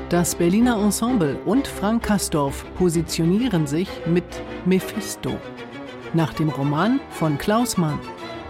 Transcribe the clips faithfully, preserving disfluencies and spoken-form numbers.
Das Berliner Ensemble und Frank Castorf positionieren sich mit Mephisto, nach dem Roman von Klaus Mann.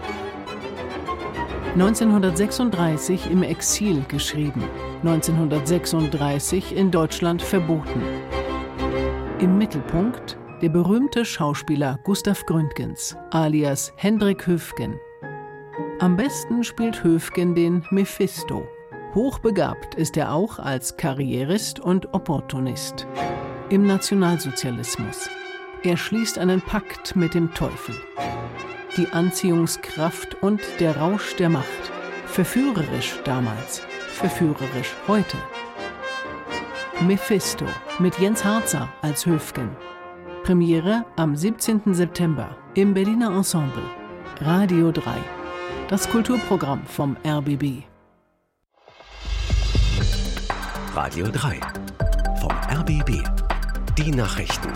neunzehnhundertsechsunddreißig im Exil geschrieben, neunzehnhundertsechsunddreißig in Deutschland verboten. Im Mittelpunkt der berühmte Schauspieler Gustav Gründgens, alias Hendrik Höfgen. Am besten spielt Höfgen den Mephisto. Hochbegabt ist er auch als Karrierist und Opportunist. Im Nationalsozialismus. Er schließt einen Pakt mit dem Teufel. Die Anziehungskraft und der Rausch der Macht. Verführerisch damals, verführerisch heute. Mephisto mit Jens Harzer als Höfgen. Premiere am siebzehnten September im Berliner Ensemble. Radio drei. Das Kulturprogramm vom R B B. Radio drei. Vom R B B. Die Nachrichten.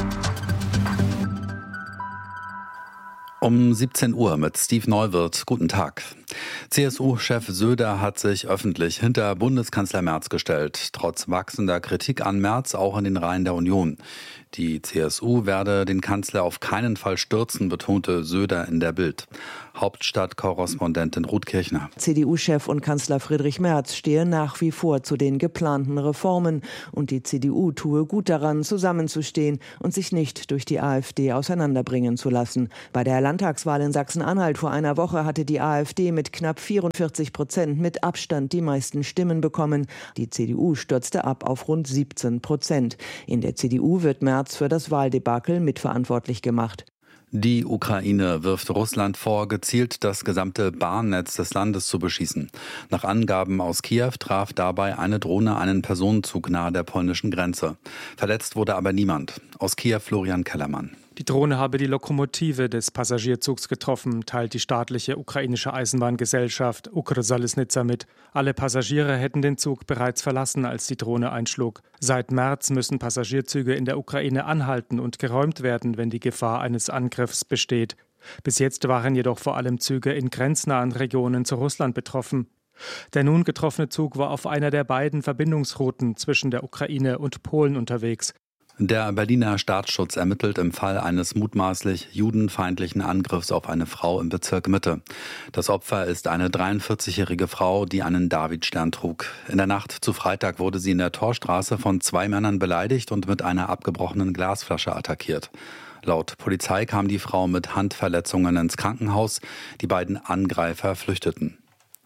Um siebzehn Uhr mit Steve Neuwirth. Guten Tag. C S U-Chef Söder hat sich öffentlich hinter Bundeskanzler Merz gestellt, trotz wachsender Kritik an Merz auch in den Reihen der Union. Die C S U werde den Kanzler auf keinen Fall stürzen, betonte Söder in der Bild. Hauptstadtkorrespondentin Ruth Kirchner. C D U-Chef und Kanzler Friedrich Merz stehe nach wie vor zu den geplanten Reformen. Und die C D U tue gut daran, zusammenzustehen und sich nicht durch die AfD auseinanderbringen zu lassen. Bei der Landtagswahl in Sachsen-Anhalt vor einer Woche hatte die AfD mit knapp vierundvierzig Prozent mit Abstand die meisten Stimmen bekommen. Die C D U stürzte ab auf rund siebzehn Prozent. In der C D U wird Merz für das Wahldebakel mitverantwortlich gemacht. Die Ukraine wirft Russland vor, gezielt das gesamte Bahnnetz des Landes zu beschießen. Nach Angaben aus Kiew traf dabei eine Drohne einen Personenzug nahe der polnischen Grenze. Verletzt wurde aber niemand. Aus Kiew Florian Kellermann. Die Drohne habe die Lokomotive des Passagierzugs getroffen, teilt die staatliche ukrainische Eisenbahngesellschaft Ukrsalisnitsa mit. Alle Passagiere hätten den Zug bereits verlassen, als die Drohne einschlug. Seit März müssen Passagierzüge in der Ukraine anhalten und geräumt werden, wenn die Gefahr eines Angriffs besteht. Bis jetzt waren jedoch vor allem Züge in grenznahen Regionen zu Russland betroffen. Der nun getroffene Zug war auf einer der beiden Verbindungsrouten zwischen der Ukraine und Polen unterwegs. Der Berliner Staatsschutz ermittelt im Fall eines mutmaßlich judenfeindlichen Angriffs auf eine Frau im Bezirk Mitte. Das Opfer ist eine dreiundvierzigjährige Frau, die einen Davidstern trug. In der Nacht zu Freitag wurde sie in der Torstraße von zwei Männern beleidigt und mit einer abgebrochenen Glasflasche attackiert. Laut Polizei kam die Frau mit Handverletzungen ins Krankenhaus. Die beiden Angreifer flüchteten.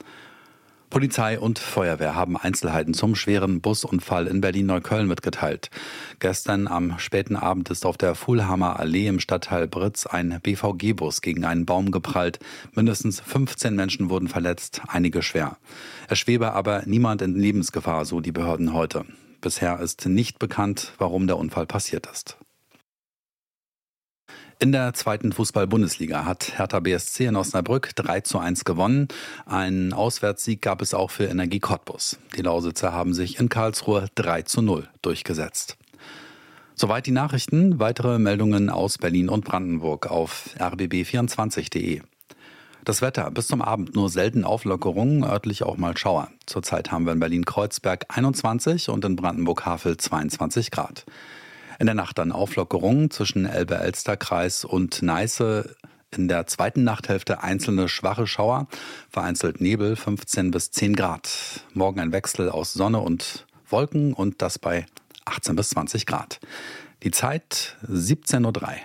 Polizei und Feuerwehr haben Einzelheiten zum schweren Busunfall in Berlin-Neukölln mitgeteilt. Gestern am späten Abend ist auf der Fuhlhammer Allee im Stadtteil Britz ein B V G-Bus gegen einen Baum geprallt. Mindestens fünfzehn Menschen wurden verletzt, einige schwer. Es schwebe aber niemand in Lebensgefahr, so die Behörden heute. Bisher ist nicht bekannt, warum der Unfall passiert ist. In der zweiten Fußball-Bundesliga hat Hertha B S C in Osnabrück drei zu eins gewonnen. Einen Auswärtssieg gab es auch für Energie Cottbus. Die Lausitzer haben sich in Karlsruhe drei zu null durchgesetzt. Soweit die Nachrichten. Weitere Meldungen aus Berlin und Brandenburg auf r b b vierundzwanzig punkt de. Das Wetter, bis zum Abend nur selten Auflockerungen, örtlich auch mal Schauer. Zurzeit haben wir in Berlin-Kreuzberg einundzwanzig und in Brandenburg-Havel zweiundzwanzig Grad. In der Nacht dann Auflockerungen zwischen Elbe-Elster-Kreis und Neiße. In der zweiten Nachthälfte einzelne schwache Schauer, vereinzelt Nebel, fünfzehn bis zehn Grad. Morgen ein Wechsel aus Sonne und Wolken und das bei achtzehn bis zwanzig Grad. Die Zeit siebzehn Uhr drei.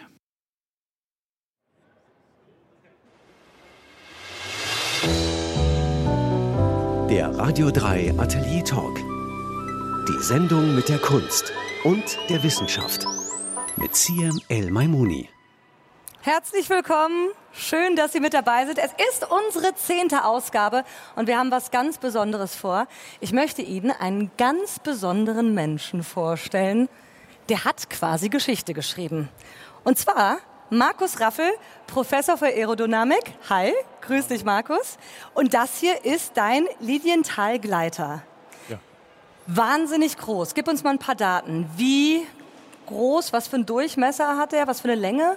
Der Radio drei Atelier Talk. Die Sendung mit der Kunst und der Wissenschaft. Mit Siem El-Maimouni. Herzlich willkommen. Schön, dass Sie mit dabei sind. Es ist unsere zehnte Ausgabe und wir haben was ganz Besonderes vor. Ich möchte Ihnen einen ganz besonderen Menschen vorstellen. Der hat quasi Geschichte geschrieben. Und zwar Markus Raffel, Professor für Aerodynamik. Hi, grüß dich Markus. Und das hier ist dein Lilienthal-Gleiter. Ja. Wahnsinnig groß. Gib uns mal ein paar Daten. Wie groß, was für einen Durchmesser hat er, was für eine Länge?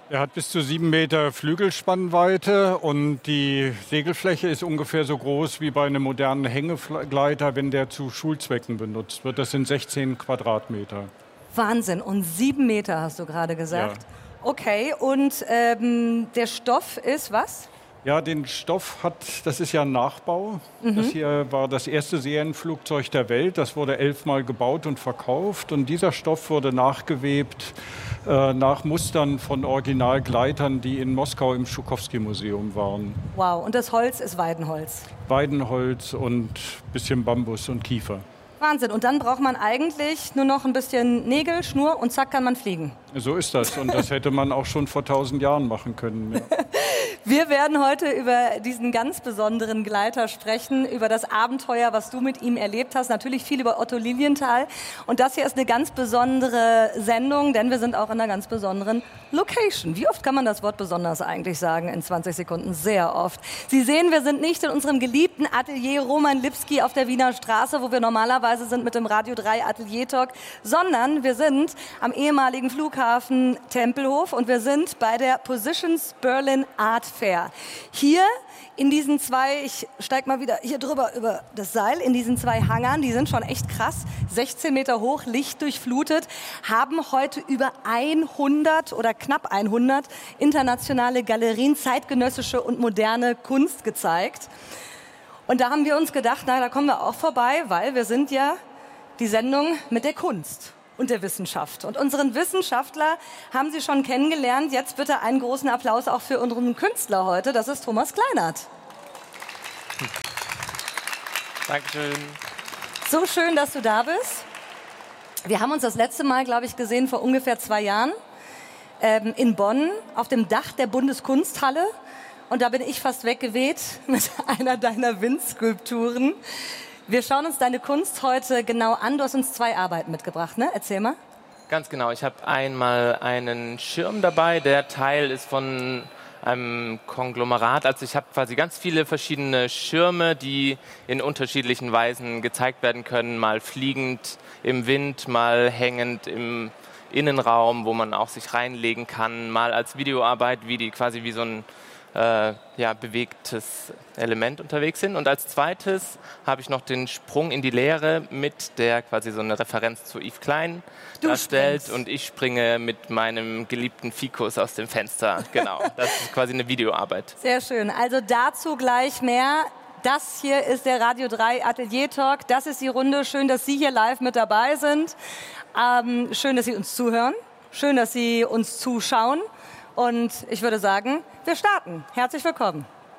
Er hat bis zu sieben Meter Flügelspannweite und die Segelfläche ist ungefähr so groß wie bei einem modernen Hängegleiter, wenn der zu Schulzwecken benutzt wird. Das sind sechzehn Quadratmeter. Wahnsinn. Und sieben Meter hast du gerade gesagt. Ja. Okay, und ähm, der Stoff ist was? Ja, den Stoff hat, das ist ja ein Nachbau. Mhm. Das hier war das erste Serienflugzeug der Welt. Das wurde elfmal gebaut und verkauft. Und dieser Stoff wurde nachgewebt äh, nach Mustern von Originalgleitern, die in Moskau im Schukowski-Museum waren. Wow, und das Holz ist Weidenholz? Weidenholz und ein bisschen Bambus und Kiefer. Wahnsinn. Und dann braucht man eigentlich nur noch ein bisschen Nägel, Schnur und zack kann man fliegen. So ist das. Und das hätte man auch schon vor tausend Jahren machen können. Ja. Wir werden heute über diesen ganz besonderen Gleiter sprechen, über das Abenteuer, was du mit ihm erlebt hast. Natürlich viel über Otto Lilienthal. Und das hier ist eine ganz besondere Sendung, denn wir sind auch in einer ganz besonderen Location. Wie oft kann man das Wort besonders eigentlich sagen in zwanzig Sekunden? Sehr oft. Sie sehen, wir sind nicht in unserem geliebten Atelier Roman Lipski auf der Wiener Straße, wo wir normalerweise sind mit dem Radio drei Atelier Talk, sondern wir sind am ehemaligen Flughafen Tempelhof und wir sind bei der Positions Berlin Art Fair. Hier in diesen zwei, ich steig mal wieder hier drüber über das Seil, in diesen zwei Hangern, die sind schon echt krass, sechzehn Meter hoch, lichtdurchflutet, haben heute über hundert oder knapp hundert internationale Galerien zeitgenössische und moderne Kunst gezeigt. Und da haben wir uns gedacht, na, da kommen wir auch vorbei, weil wir sind ja die Sendung mit der Kunst und der Wissenschaft. Und unseren Wissenschaftler haben Sie schon kennengelernt. Jetzt bitte einen großen Applaus auch für unseren Künstler heute. Das ist Thomas Kleinert. Dankeschön. So schön, dass du da bist. Wir haben uns das letzte Mal, glaube ich, gesehen vor ungefähr zwei Jahren ähm, in Bonn auf dem Dach der Bundeskunsthalle. Und da bin ich fast weggeweht mit einer deiner Windskulpturen. Wir schauen uns deine Kunst heute genau an. Du hast uns zwei Arbeiten mitgebracht, ne? Erzähl mal. Ganz genau. Ich habe einmal einen Schirm dabei. Der Teil ist von einem Konglomerat. Also ich habe quasi ganz viele verschiedene Schirme, die in unterschiedlichen Weisen gezeigt werden können. Mal fliegend im Wind, mal hängend im Innenraum, wo man auch sich reinlegen kann. Mal als Videoarbeit, wie die quasi wie so ein Äh, ja, bewegtes Element unterwegs sind. Und als zweites habe ich noch den Sprung in die Leere mit, der quasi so eine Referenz zu Yves Klein du darstellt. springst. Und ich springe mit meinem geliebten Fikus aus dem Fenster. Genau, das ist quasi eine Videoarbeit. Sehr schön. Also dazu gleich mehr. Das hier ist der Radio drei Atelier Talk. Das ist die Runde. Schön, dass Sie hier live mit dabei sind. Ähm, schön, dass Sie uns zuhören. Schön, dass Sie uns zuschauen. Und ich würde sagen, wir starten. Herzlich willkommen.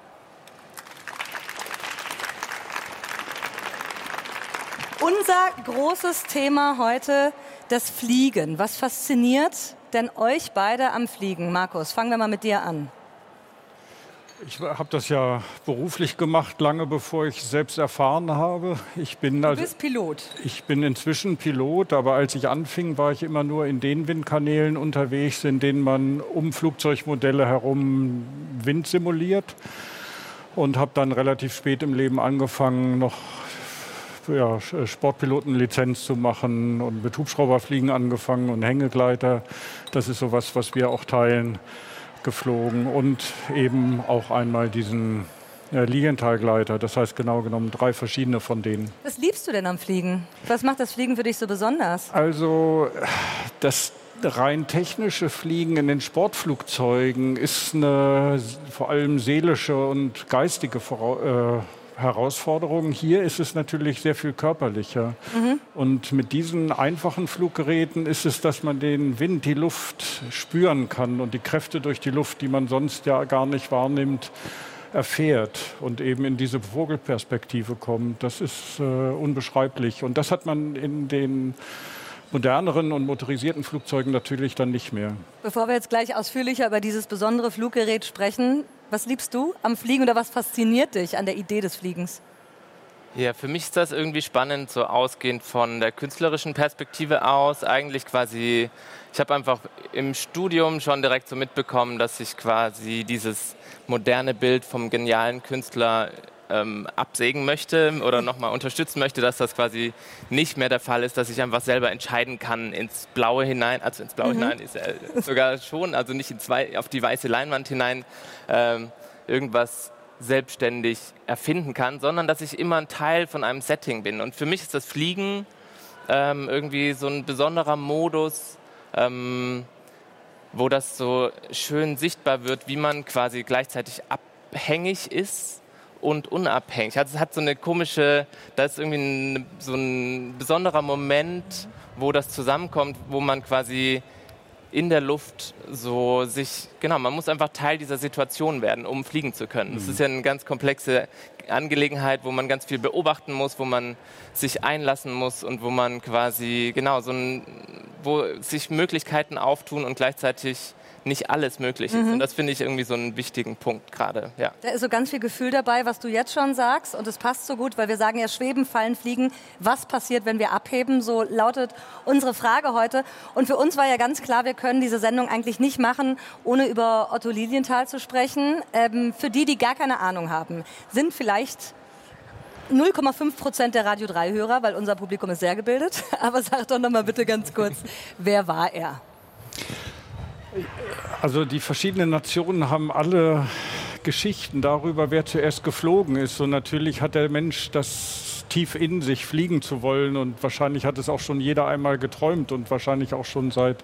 Unser großes Thema heute, das Fliegen. Was fasziniert denn euch beide am Fliegen? Markus, fangen wir mal mit dir an. Ich habe das ja beruflich gemacht, lange bevor ich es selbst erfahren habe. Ich bin Du also, bist Pilot. ich bin inzwischen Pilot, aber als ich anfing, war ich immer nur in den Windkanälen unterwegs, in denen man um Flugzeugmodelle herum Wind simuliert. Und habe dann relativ spät im Leben angefangen, noch ja, Sportpilotenlizenz zu machen und mit Hubschrauberfliegen angefangen und Hängegleiter. Das ist sowas, was wir auch teilen. Geflogen und eben auch einmal diesen äh, Lilienthal-Gleiter. Das heißt genau genommen drei verschiedene von denen. Was liebst du denn am Fliegen? Was macht das Fliegen für dich so besonders? Also das rein technische Fliegen in den Sportflugzeugen ist eine vor allem seelische und geistige Vora- äh, Herausforderung. Hier ist es natürlich sehr viel körperlicher. Mhm. Und mit diesen einfachen Fluggeräten ist es, dass man den Wind, die Luft spüren kann und die Kräfte durch die Luft, die man sonst ja gar nicht wahrnimmt, erfährt und eben in diese Vogelperspektive kommt. Das ist äh, unbeschreiblich. Und das hat man in den moderneren und motorisierten Flugzeugen natürlich dann nicht mehr. Bevor wir jetzt gleich ausführlicher über dieses besondere Fluggerät sprechen, was liebst du am Fliegen oder was fasziniert dich an der Idee des Fliegens? Ja, für mich ist das irgendwie spannend, so ausgehend von der künstlerischen Perspektive aus. Eigentlich quasi, ich habe einfach im Studium schon direkt so mitbekommen, dass ich quasi dieses moderne Bild vom genialen Künstler ähm, absägen möchte oder nochmal unterstützen möchte, dass das quasi nicht mehr der Fall ist, dass ich einfach selber entscheiden kann ins Blaue hinein, also ins Blaue mhm. hinein ist äh, sogar schon, also nicht ins Wei- auf die weiße Leinwand hinein ähm, irgendwas selbstständig erfinden kann, sondern dass ich immer ein Teil von einem Setting bin. Und für mich ist das Fliegen ähm, irgendwie so ein besonderer Modus, ähm, wo das so schön sichtbar wird, wie man quasi gleichzeitig abhängig ist und unabhängig. Also es hat so eine komische, da ist irgendwie ein, so ein besonderer Moment, wo das zusammenkommt, wo man quasi in der Luft so sich, genau, man muss einfach Teil dieser Situation werden, um fliegen zu können. Das ist ja eine ganz komplexe Angelegenheit, wo man ganz viel beobachten muss, wo man sich einlassen muss und wo man quasi, genau, so ein, wo sich Möglichkeiten auftun und gleichzeitig nicht alles möglich ist. Mhm. Und das finde ich irgendwie so einen wichtigen Punkt gerade. Ja. Da ist so ganz viel Gefühl dabei, was du jetzt schon sagst. Und es passt so gut, weil wir sagen ja schweben, fallen, fliegen. Was passiert, wenn wir abheben? So lautet unsere Frage heute. Und für uns war ja ganz klar, wir können diese Sendung eigentlich nicht machen, ohne über Otto Lilienthal zu sprechen. Ähm, für die, die gar keine Ahnung haben, sind vielleicht null Komma fünf Prozent der Radio drei Hörer, weil unser Publikum ist sehr gebildet. Aber sag doch noch mal bitte ganz kurz, wer war er? Also die verschiedenen Nationen haben alle Geschichten darüber, wer zuerst geflogen ist. Und natürlich hat der Mensch das tief in sich, fliegen zu wollen. Und wahrscheinlich hat es auch schon jeder einmal geträumt und wahrscheinlich auch schon seit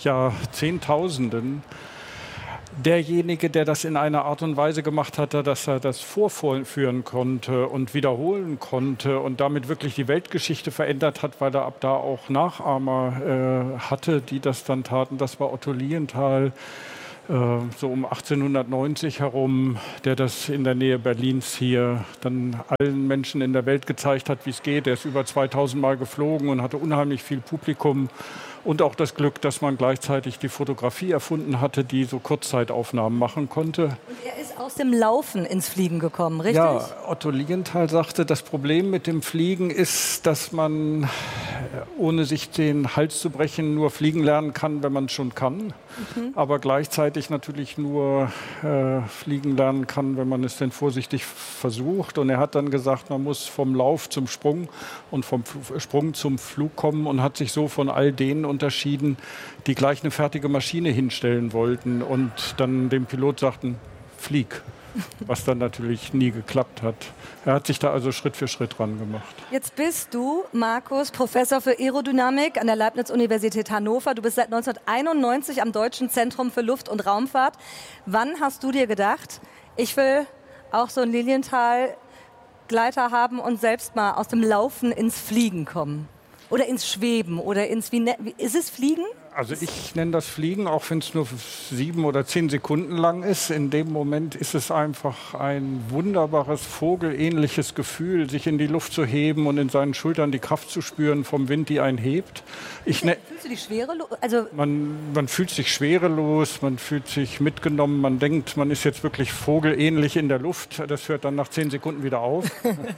Jahrzehntausenden. Derjenige, der das in einer Art und Weise gemacht hat, dass er das vorführen konnte und wiederholen konnte und damit wirklich die Weltgeschichte verändert hat, weil er ab da auch Nachahmer äh, hatte, die das dann taten. Das war Otto Lilienthal, äh, so um achtzehnhundertneunzig herum, der das in der Nähe Berlins hier dann allen Menschen in der Welt gezeigt hat, wie es geht. Er ist über zweitausend Mal geflogen und hatte unheimlich viel Publikum. Und auch das Glück, dass man gleichzeitig die Fotografie erfunden hatte, die so Kurzzeitaufnahmen machen konnte. Und er ist aus dem Laufen ins Fliegen gekommen, richtig? Ja, Otto Lilienthal sagte, das Problem mit dem Fliegen ist, dass man, ohne sich den Hals zu brechen, nur fliegen lernen kann, wenn man es schon kann. Mhm. Aber gleichzeitig natürlich nur äh, fliegen lernen kann, wenn man es denn vorsichtig versucht. Und er hat dann gesagt, man muss vom Lauf zum Sprung und vom Sprung zum Flug kommen und hat sich so von all denen unterschieden, die gleich eine fertige Maschine hinstellen wollten und dann dem Pilot sagten, flieg, was dann natürlich nie geklappt hat. Er hat sich da also Schritt für Schritt dran gemacht. Jetzt bist du, Markus, Professor für Aerodynamik an der Leibniz-Universität Hannover. Du bist seit neunzehnhunderteinundneunzig am Deutschen Zentrum für Luft- und Raumfahrt. Wann hast du dir gedacht, ich will auch so einen Lilienthal-Gleiter haben und selbst mal aus dem Laufen ins Fliegen kommen? Oder ins Schweben oder ins, wie, wie ist es Fliegen? Also ich nenne das Fliegen, auch wenn es nur sieben oder zehn Sekunden lang ist. In dem Moment ist es einfach ein wunderbares, vogelähnliches Gefühl, sich in die Luft zu heben und in seinen Schultern die Kraft zu spüren vom Wind, die einen hebt. Ich ne- Fühlst du dich schwerelos? Also man, man fühlt sich schwerelos, man fühlt sich mitgenommen, man denkt, man ist jetzt wirklich vogelähnlich in der Luft. Das hört dann nach zehn Sekunden wieder auf.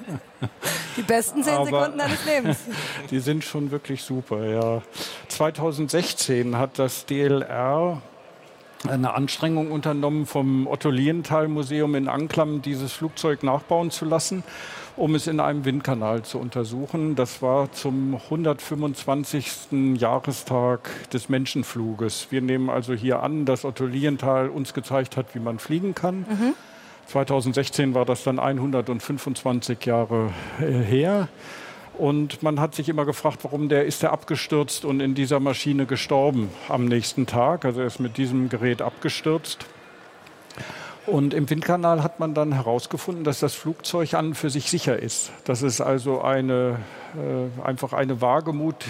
Die besten zehn Sekunden deines Lebens. Die sind schon wirklich super, ja. zweitausendsechzehn hat das D L R eine Anstrengung unternommen, vom Otto Lilienthal Museum in Anklam dieses Flugzeug nachbauen zu lassen, um es in einem Windkanal zu untersuchen. Das war zum hundertfünfundzwanzigsten Jahrestag des Menschenfluges. Wir nehmen also hier an, dass Otto Lilienthal uns gezeigt hat, wie man fliegen kann. Mhm. zweitausendsechzehn war das dann hundertfünfundzwanzig Jahre her. Und man hat sich immer gefragt, warum der ist der abgestürzt und in dieser Maschine gestorben am nächsten Tag. Also er ist mit diesem Gerät abgestürzt. Und im Windkanal hat man dann herausgefunden, dass das Flugzeug an und für sich sicher ist. Dass es also eine, äh, einfach eine wagemutige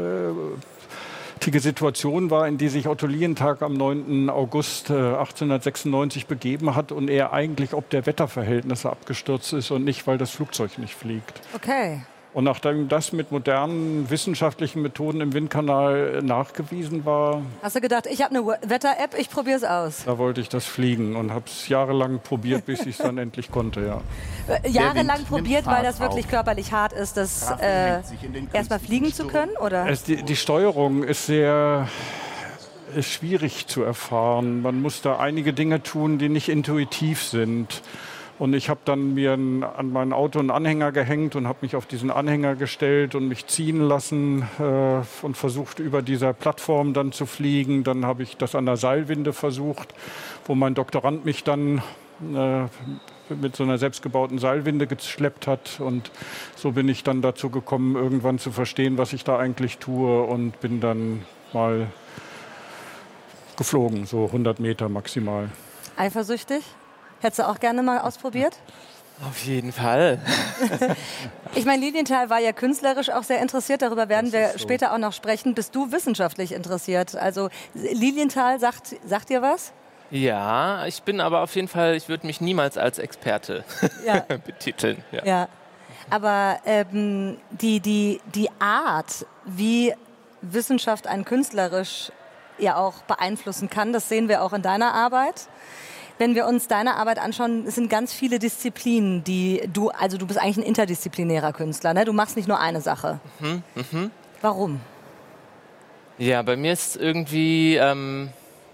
Situation war, in die sich Otto Lilienthal am neunten August achtzehnhundertsechsundneunzig begeben hat und er eigentlich ob der Wetterverhältnisse abgestürzt ist und nicht, weil das Flugzeug nicht fliegt. Okay. Und nachdem das mit modernen wissenschaftlichen Methoden im Windkanal nachgewiesen war... Hast du gedacht, ich habe eine Wetter-App, ich probiere es aus? Da wollte ich das fliegen und habe es jahrelang probiert, bis ich es dann endlich konnte, ja. Äh, jahrelang probiert, weil das wirklich körperlich hart ist, das äh, erstmal fliegen zu können, oder? Es, die, die Steuerung ist sehr... ist schwierig zu erfahren. Man muss da einige Dinge tun, die nicht intuitiv sind. Und ich habe dann mir ein, an mein Auto einen Anhänger gehängt und habe mich auf diesen Anhänger gestellt und mich ziehen lassen äh, und versucht, über dieser Plattform dann zu fliegen. Dann habe ich das an der Seilwinde versucht, wo mein Doktorand mich dann äh, mit so einer selbstgebauten Seilwinde geschleppt hat. Und so bin ich dann dazu gekommen, irgendwann zu verstehen, was ich da eigentlich tue, und bin dann mal geflogen, so hundert Meter maximal. Eifersüchtig? Hättest du auch gerne mal ausprobiert? Auf jeden Fall. Ich meine, Lilienthal war ja künstlerisch auch sehr interessiert. Darüber werden wir so später auch noch sprechen. Bist du wissenschaftlich interessiert? Also Lilienthal, sagt, sagt dir was? Ja, ich bin aber auf jeden Fall, ich würde mich niemals als Experte ja. betiteln. Ja. ja. Aber ähm, die, die, die Art, wie Wissenschaft einen künstlerisch ja auch beeinflussen kann, das sehen wir auch in deiner Arbeit. Wenn wir uns deine Arbeit anschauen, es sind ganz viele Disziplinen, die du, also du bist eigentlich ein interdisziplinärer Künstler, ne? Du machst nicht nur eine Sache. Mhm, mhm. Warum? Ja, bei mir ist irgendwie, ähm,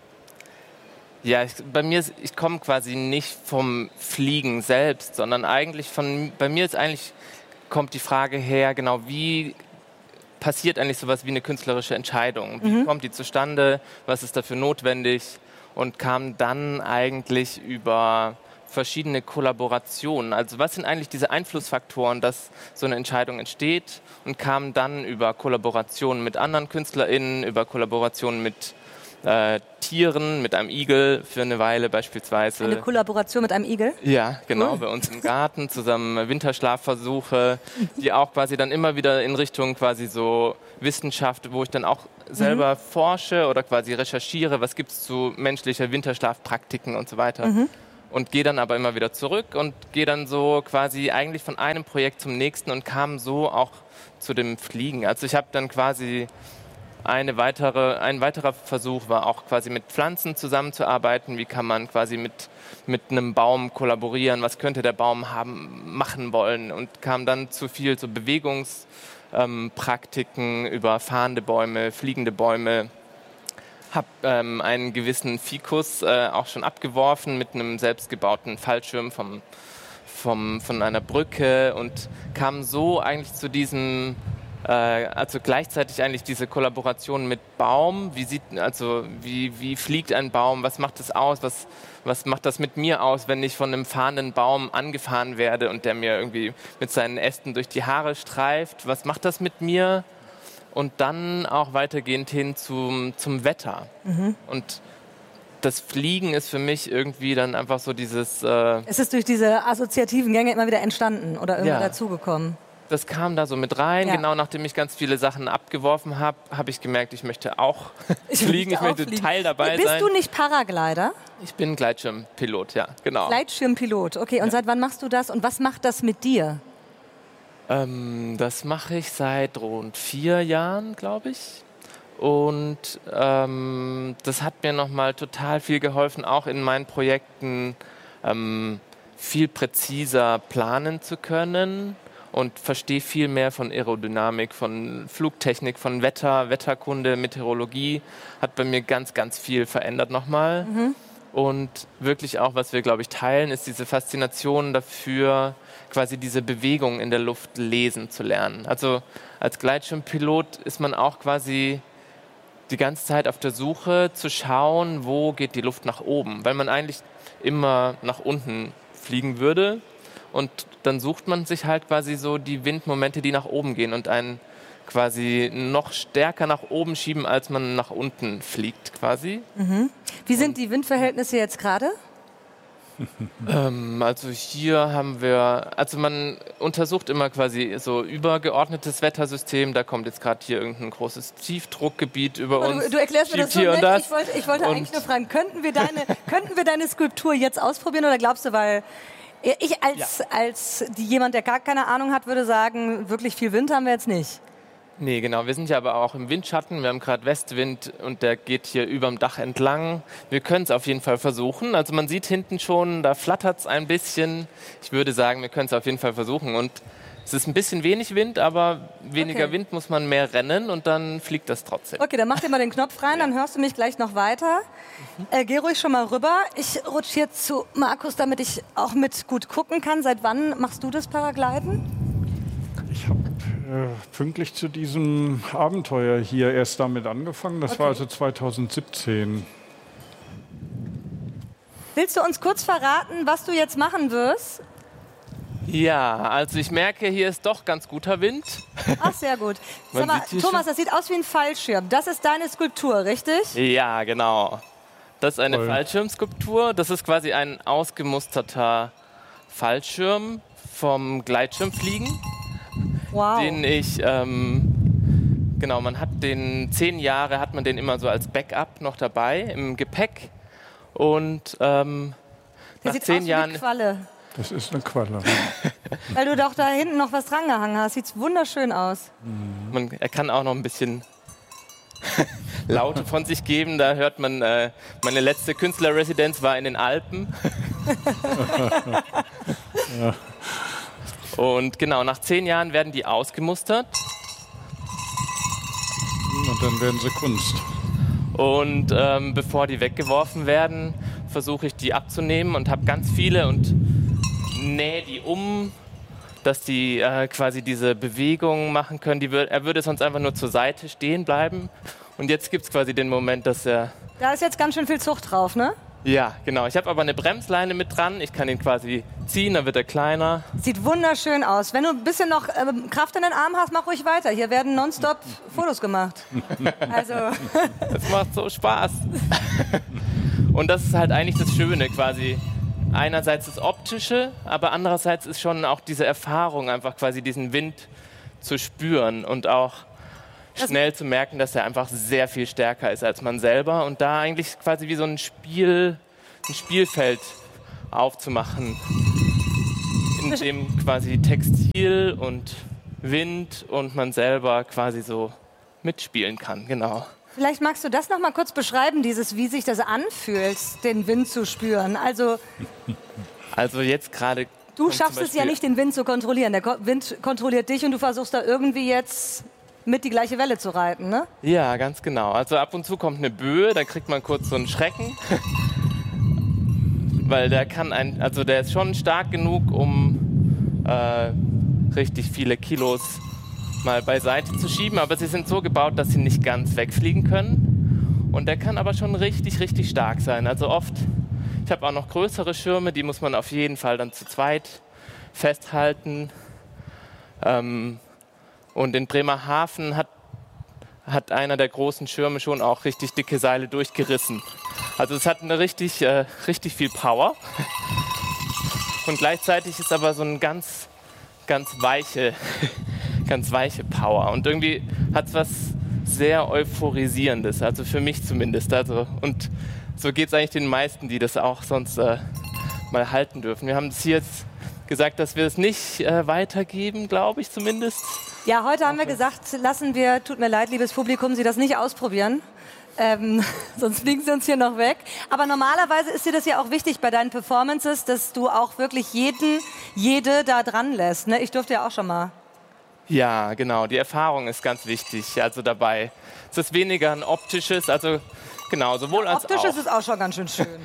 ja, ich, bei mir ist, ich komme quasi nicht vom Fliegen selbst, sondern eigentlich von, bei mir ist eigentlich, kommt die Frage her, genau, wie passiert eigentlich sowas wie eine künstlerische Entscheidung? Wie mhm. kommt die zustande? Was ist dafür notwendig? Und kam dann eigentlich über verschiedene Kollaborationen. Also was sind eigentlich diese Einflussfaktoren, dass so eine Entscheidung entsteht, und kam dann über Kollaborationen mit anderen KünstlerInnen, über Kollaborationen mit äh, Tieren, mit einem Igel für eine Weile beispielsweise. Eine Kollaboration mit einem Igel? Ja, genau, cool. Bei uns im Garten zusammen Winterschlafversuche, die auch quasi dann immer wieder in Richtung quasi so Wissenschaft, wo ich dann auch selber mhm. forsche oder quasi recherchiere, was gibt es zu menschlicher Winterschlafpraktiken und so weiter. Mhm. Und gehe dann aber immer wieder zurück und gehe dann so quasi eigentlich von einem Projekt zum nächsten und kam so auch zu dem Fliegen. Also ich habe dann quasi eine weitere, ein weiterer Versuch war auch quasi mit Pflanzen zusammenzuarbeiten. Wie kann man quasi mit, mit einem Baum kollaborieren? Was könnte der Baum haben, machen wollen? Und kam dann zu viel so Bewegungspraktiken ähm, über fahrende Bäume, fliegende Bäume. Habe ähm, einen gewissen Fikus äh, auch schon abgeworfen mit einem selbstgebauten Fallschirm vom, vom, von einer Brücke und kam so eigentlich zu diesem, äh, also gleichzeitig eigentlich diese Kollaboration mit Baum. Wie sieht, also wie, wie fliegt ein Baum? Was macht das aus? Was, was macht das mit mir aus, wenn ich von einem fahrenden Baum angefahren werde und der mir irgendwie mit seinen Ästen durch die Haare streift? Was macht das mit mir? Und dann auch weitergehend hin zum, zum Wetter. Mhm. Und das Fliegen ist für mich irgendwie dann einfach so dieses... Äh es ist durch diese assoziativen Gänge immer wieder entstanden oder irgendwie ja. dazugekommen. Das kam da so mit rein. Ja. Genau nachdem ich ganz viele Sachen abgeworfen habe, habe ich gemerkt, ich möchte auch ich fliegen, ich möchte fliegen. Teil dabei Bist sein. Bist du nicht Paraglider? Ich bin Gleitschirmpilot, ja, genau. Gleitschirmpilot, okay. Und ja. seit wann machst du das und was macht das mit dir? Ähm, das mache ich seit rund vier Jahren, glaube ich. Und ähm, das hat mir nochmal total viel geholfen, auch in meinen Projekten ähm, viel präziser planen zu können und verstehe viel mehr von Aerodynamik, von Flugtechnik, von Wetter, Wetterkunde, Meteorologie. Hat bei mir ganz, ganz viel verändert nochmal. Mhm. Und wirklich auch, was wir, glaube ich, teilen, ist diese Faszination dafür, quasi diese Bewegung in der Luft lesen zu lernen. Also als Gleitschirmpilot ist man auch quasi die ganze Zeit auf der Suche zu schauen, wo geht die Luft nach oben, weil man eigentlich immer nach unten fliegen würde und dann sucht man sich halt quasi so die Windmomente, die nach oben gehen und einen quasi noch stärker nach oben schieben, als man nach unten fliegt quasi. Mhm. Wie sind die Windverhältnisse jetzt gerade? ähm, also hier haben wir, also man untersucht immer quasi so übergeordnetes Wettersystem, da kommt jetzt gerade hier irgendein großes Tiefdruckgebiet über uns. Du, du erklärst mir das so nett, ich wollte, ich wollte eigentlich nur fragen, könnten wir, deine, könnten wir deine Skulptur jetzt ausprobieren oder glaubst du, weil ich als, ja. als die, jemand, der gar keine Ahnung hat, würde sagen, wirklich viel Wind haben wir jetzt nicht. Nee, genau. Wir sind ja aber auch im Windschatten. Wir haben gerade Westwind und der geht hier überm Dach entlang. Wir können es auf jeden Fall versuchen. Also man sieht hinten schon, da flattert es ein bisschen. Ich würde sagen, wir können es auf jeden Fall versuchen. Und Es ist ein bisschen wenig Wind, aber weniger Okay. Wind muss man mehr rennen und dann fliegt das trotzdem. Okay, dann mach dir mal den Knopf rein, dann hörst du mich gleich noch weiter. Äh, geh ruhig schon mal rüber. Ich rutsche hier zu Markus, damit ich auch mit gut gucken kann. Seit wann machst du das Paragliden? Ich habe äh, pünktlich zu diesem Abenteuer hier erst damit angefangen. Das Okay. war also zweitausendsiebzehn. Willst du uns kurz verraten, was du jetzt machen wirst? Ja, also ich merke, hier ist doch ganz guter Wind. Ach, sehr gut. Man Sag mal, sieht hier Thomas, schon- das sieht aus wie ein Fallschirm. Das ist deine Skulptur, richtig? Ja, genau. Das ist eine Toll. Fallschirmskulptur. Das ist quasi ein ausgemusterter Fallschirm vom Gleitschirmfliegen, Wow. den ich, ähm, genau, man hat den, zehn Jahre hat man den immer so als Backup noch dabei im Gepäck. Und ähm, Der nach sieht zehn aus Jahren, wie eine Qualle. Das ist eine Qualle. Weil du doch da hinten noch was drangehangen hast. Sieht wunderschön aus. man, er kann auch noch ein bisschen Laute von sich geben. Da hört man, äh, meine letzte Künstlerresidenz war in den Alpen. Und genau, nach zehn Jahren werden die ausgemustert. Und dann werden sie Kunst. Und ähm, bevor die weggeworfen werden, versuche ich die abzunehmen und habe ganz viele und nähe die um, dass die äh, quasi diese Bewegungen machen können. Die wür- er würde sonst einfach nur zur Seite stehen bleiben. Und jetzt gibt es quasi den Moment, dass er... Da ist jetzt ganz schön viel Zucht drauf, ne? Ja, genau. Ich habe aber eine Bremsleine mit dran. Ich kann ihn quasi ziehen, dann wird er kleiner. Sieht wunderschön aus. Wenn du ein bisschen noch ähm, Kraft in den Armen hast, mach ruhig weiter. Hier werden nonstop Fotos gemacht. Also, Das macht so Spaß. Und das ist halt eigentlich das Schöne quasi. Einerseits das Optische, aber andererseits ist schon auch diese Erfahrung, einfach quasi diesen Wind zu spüren und auch schnell zu merken, dass er einfach sehr viel stärker ist als man selber und da eigentlich quasi wie so ein Spiel, ein Spielfeld aufzumachen, in dem quasi Textil und Wind und man selber quasi so mitspielen kann, genau. vielleicht magst du das noch mal kurz beschreiben, dieses, wie sich das anfühlt, den Wind zu spüren. Also, Also jetzt gerade... du kommt zum schaffst es ja Beispiel- nicht, den Wind zu kontrollieren. Der Ko- Wind kontrolliert dich und du versuchst da irgendwie jetzt mit die gleiche Welle zu reiten, ne? Ja, ganz genau. Also ab und zu kommt eine Böe, da kriegt man kurz so einen Schrecken. Weil der kann ein, also der ist schon stark genug, um äh, richtig viele Kilos mal beiseite zu schieben. Aber sie sind so gebaut, dass sie nicht ganz wegfliegen können. Und der kann aber schon richtig, richtig stark sein. Also oft, ich habe auch noch größere Schirme, die muss man auf jeden Fall dann zu zweit festhalten. Ähm, Und in Bremerhaven hat, hat einer der großen Schirme schon auch richtig dicke Seile durchgerissen. Also es hat eine richtig, äh, richtig viel Power. Und gleichzeitig ist aber so eine ganz, ganz weiche, ganz weiche Power. Und irgendwie hat es was sehr Euphorisierendes, also für mich zumindest. Also, und so geht es eigentlich den meisten, die das auch sonst äh, mal halten dürfen. Wir haben es hier jetzt gesagt, dass wir es nicht äh, weitergeben, glaube ich zumindest. Ja, heute haben wir gesagt, lassen wir, tut mir leid, liebes Publikum, Sie das nicht ausprobieren. Ähm, sonst fliegen Sie uns hier noch weg. Aber normalerweise ist dir das ja auch wichtig bei deinen Performances, dass du auch wirklich jeden, jede da dran lässt. Ne? Ich durfte ja auch schon mal. Ja, genau. Die Erfahrung ist ganz wichtig. Also dabei. Es ist weniger ein optisches, also genau, sowohl als Optisch auch. ist es auch schon ganz schön schön.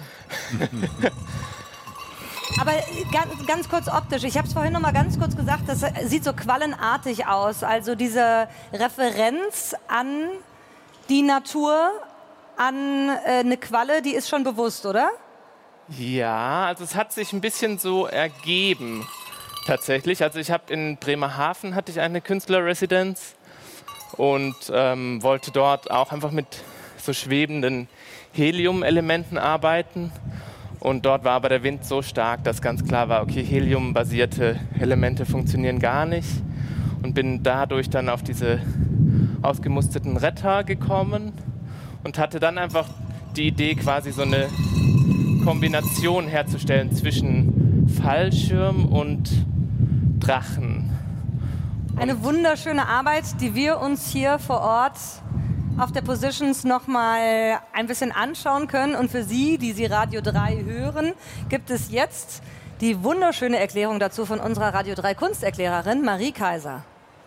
Aber ganz, ganz kurz optisch. Ich habe es vorhin noch mal ganz kurz gesagt, das sieht so quallenartig aus. Also diese Referenz an die Natur, an äh, eine Qualle, die ist schon bewusst, oder? Ja, also es hat sich ein bisschen so ergeben tatsächlich. Also ich habe in Bremerhaven hatte ich eine Künstlerresidenz und ähm, wollte dort auch einfach mit so schwebenden Heliumelementen arbeiten. Und dort war aber der Wind so stark, dass ganz klar war, okay, heliumbasierte Elemente funktionieren gar nicht. Und bin dadurch dann auf diese ausgemusterten Retter gekommen und hatte dann einfach die Idee, quasi so eine Kombination herzustellen zwischen Fallschirm und Drachen. Eine wunderschöne Arbeit, die wir uns hier vor Ort auf der Positions noch mal ein bisschen anschauen können. Und für Sie, die Sie Radio drei hören, gibt es jetzt Die wunderschöne Erklärung dazu von unserer Radio drei Kunsterklärerin Marie Kaiser.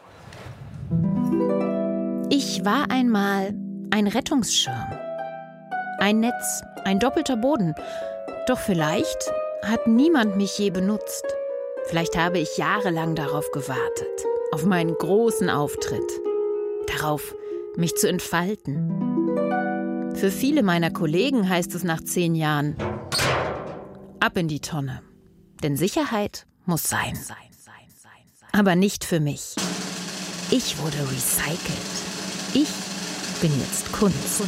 Ich war einmal ein Rettungsschirm. Ein Netz, ein doppelter Boden. Doch vielleicht hat niemand mich je benutzt. Vielleicht habe ich jahrelang darauf gewartet, auf meinen großen Auftritt. Darauf, mich zu entfalten. Für viele meiner Kollegen heißt es nach zehn Jahren: ab in die Tonne. Denn Sicherheit muss sein. Aber nicht für mich. Ich wurde recycelt. Ich bin jetzt Kunst.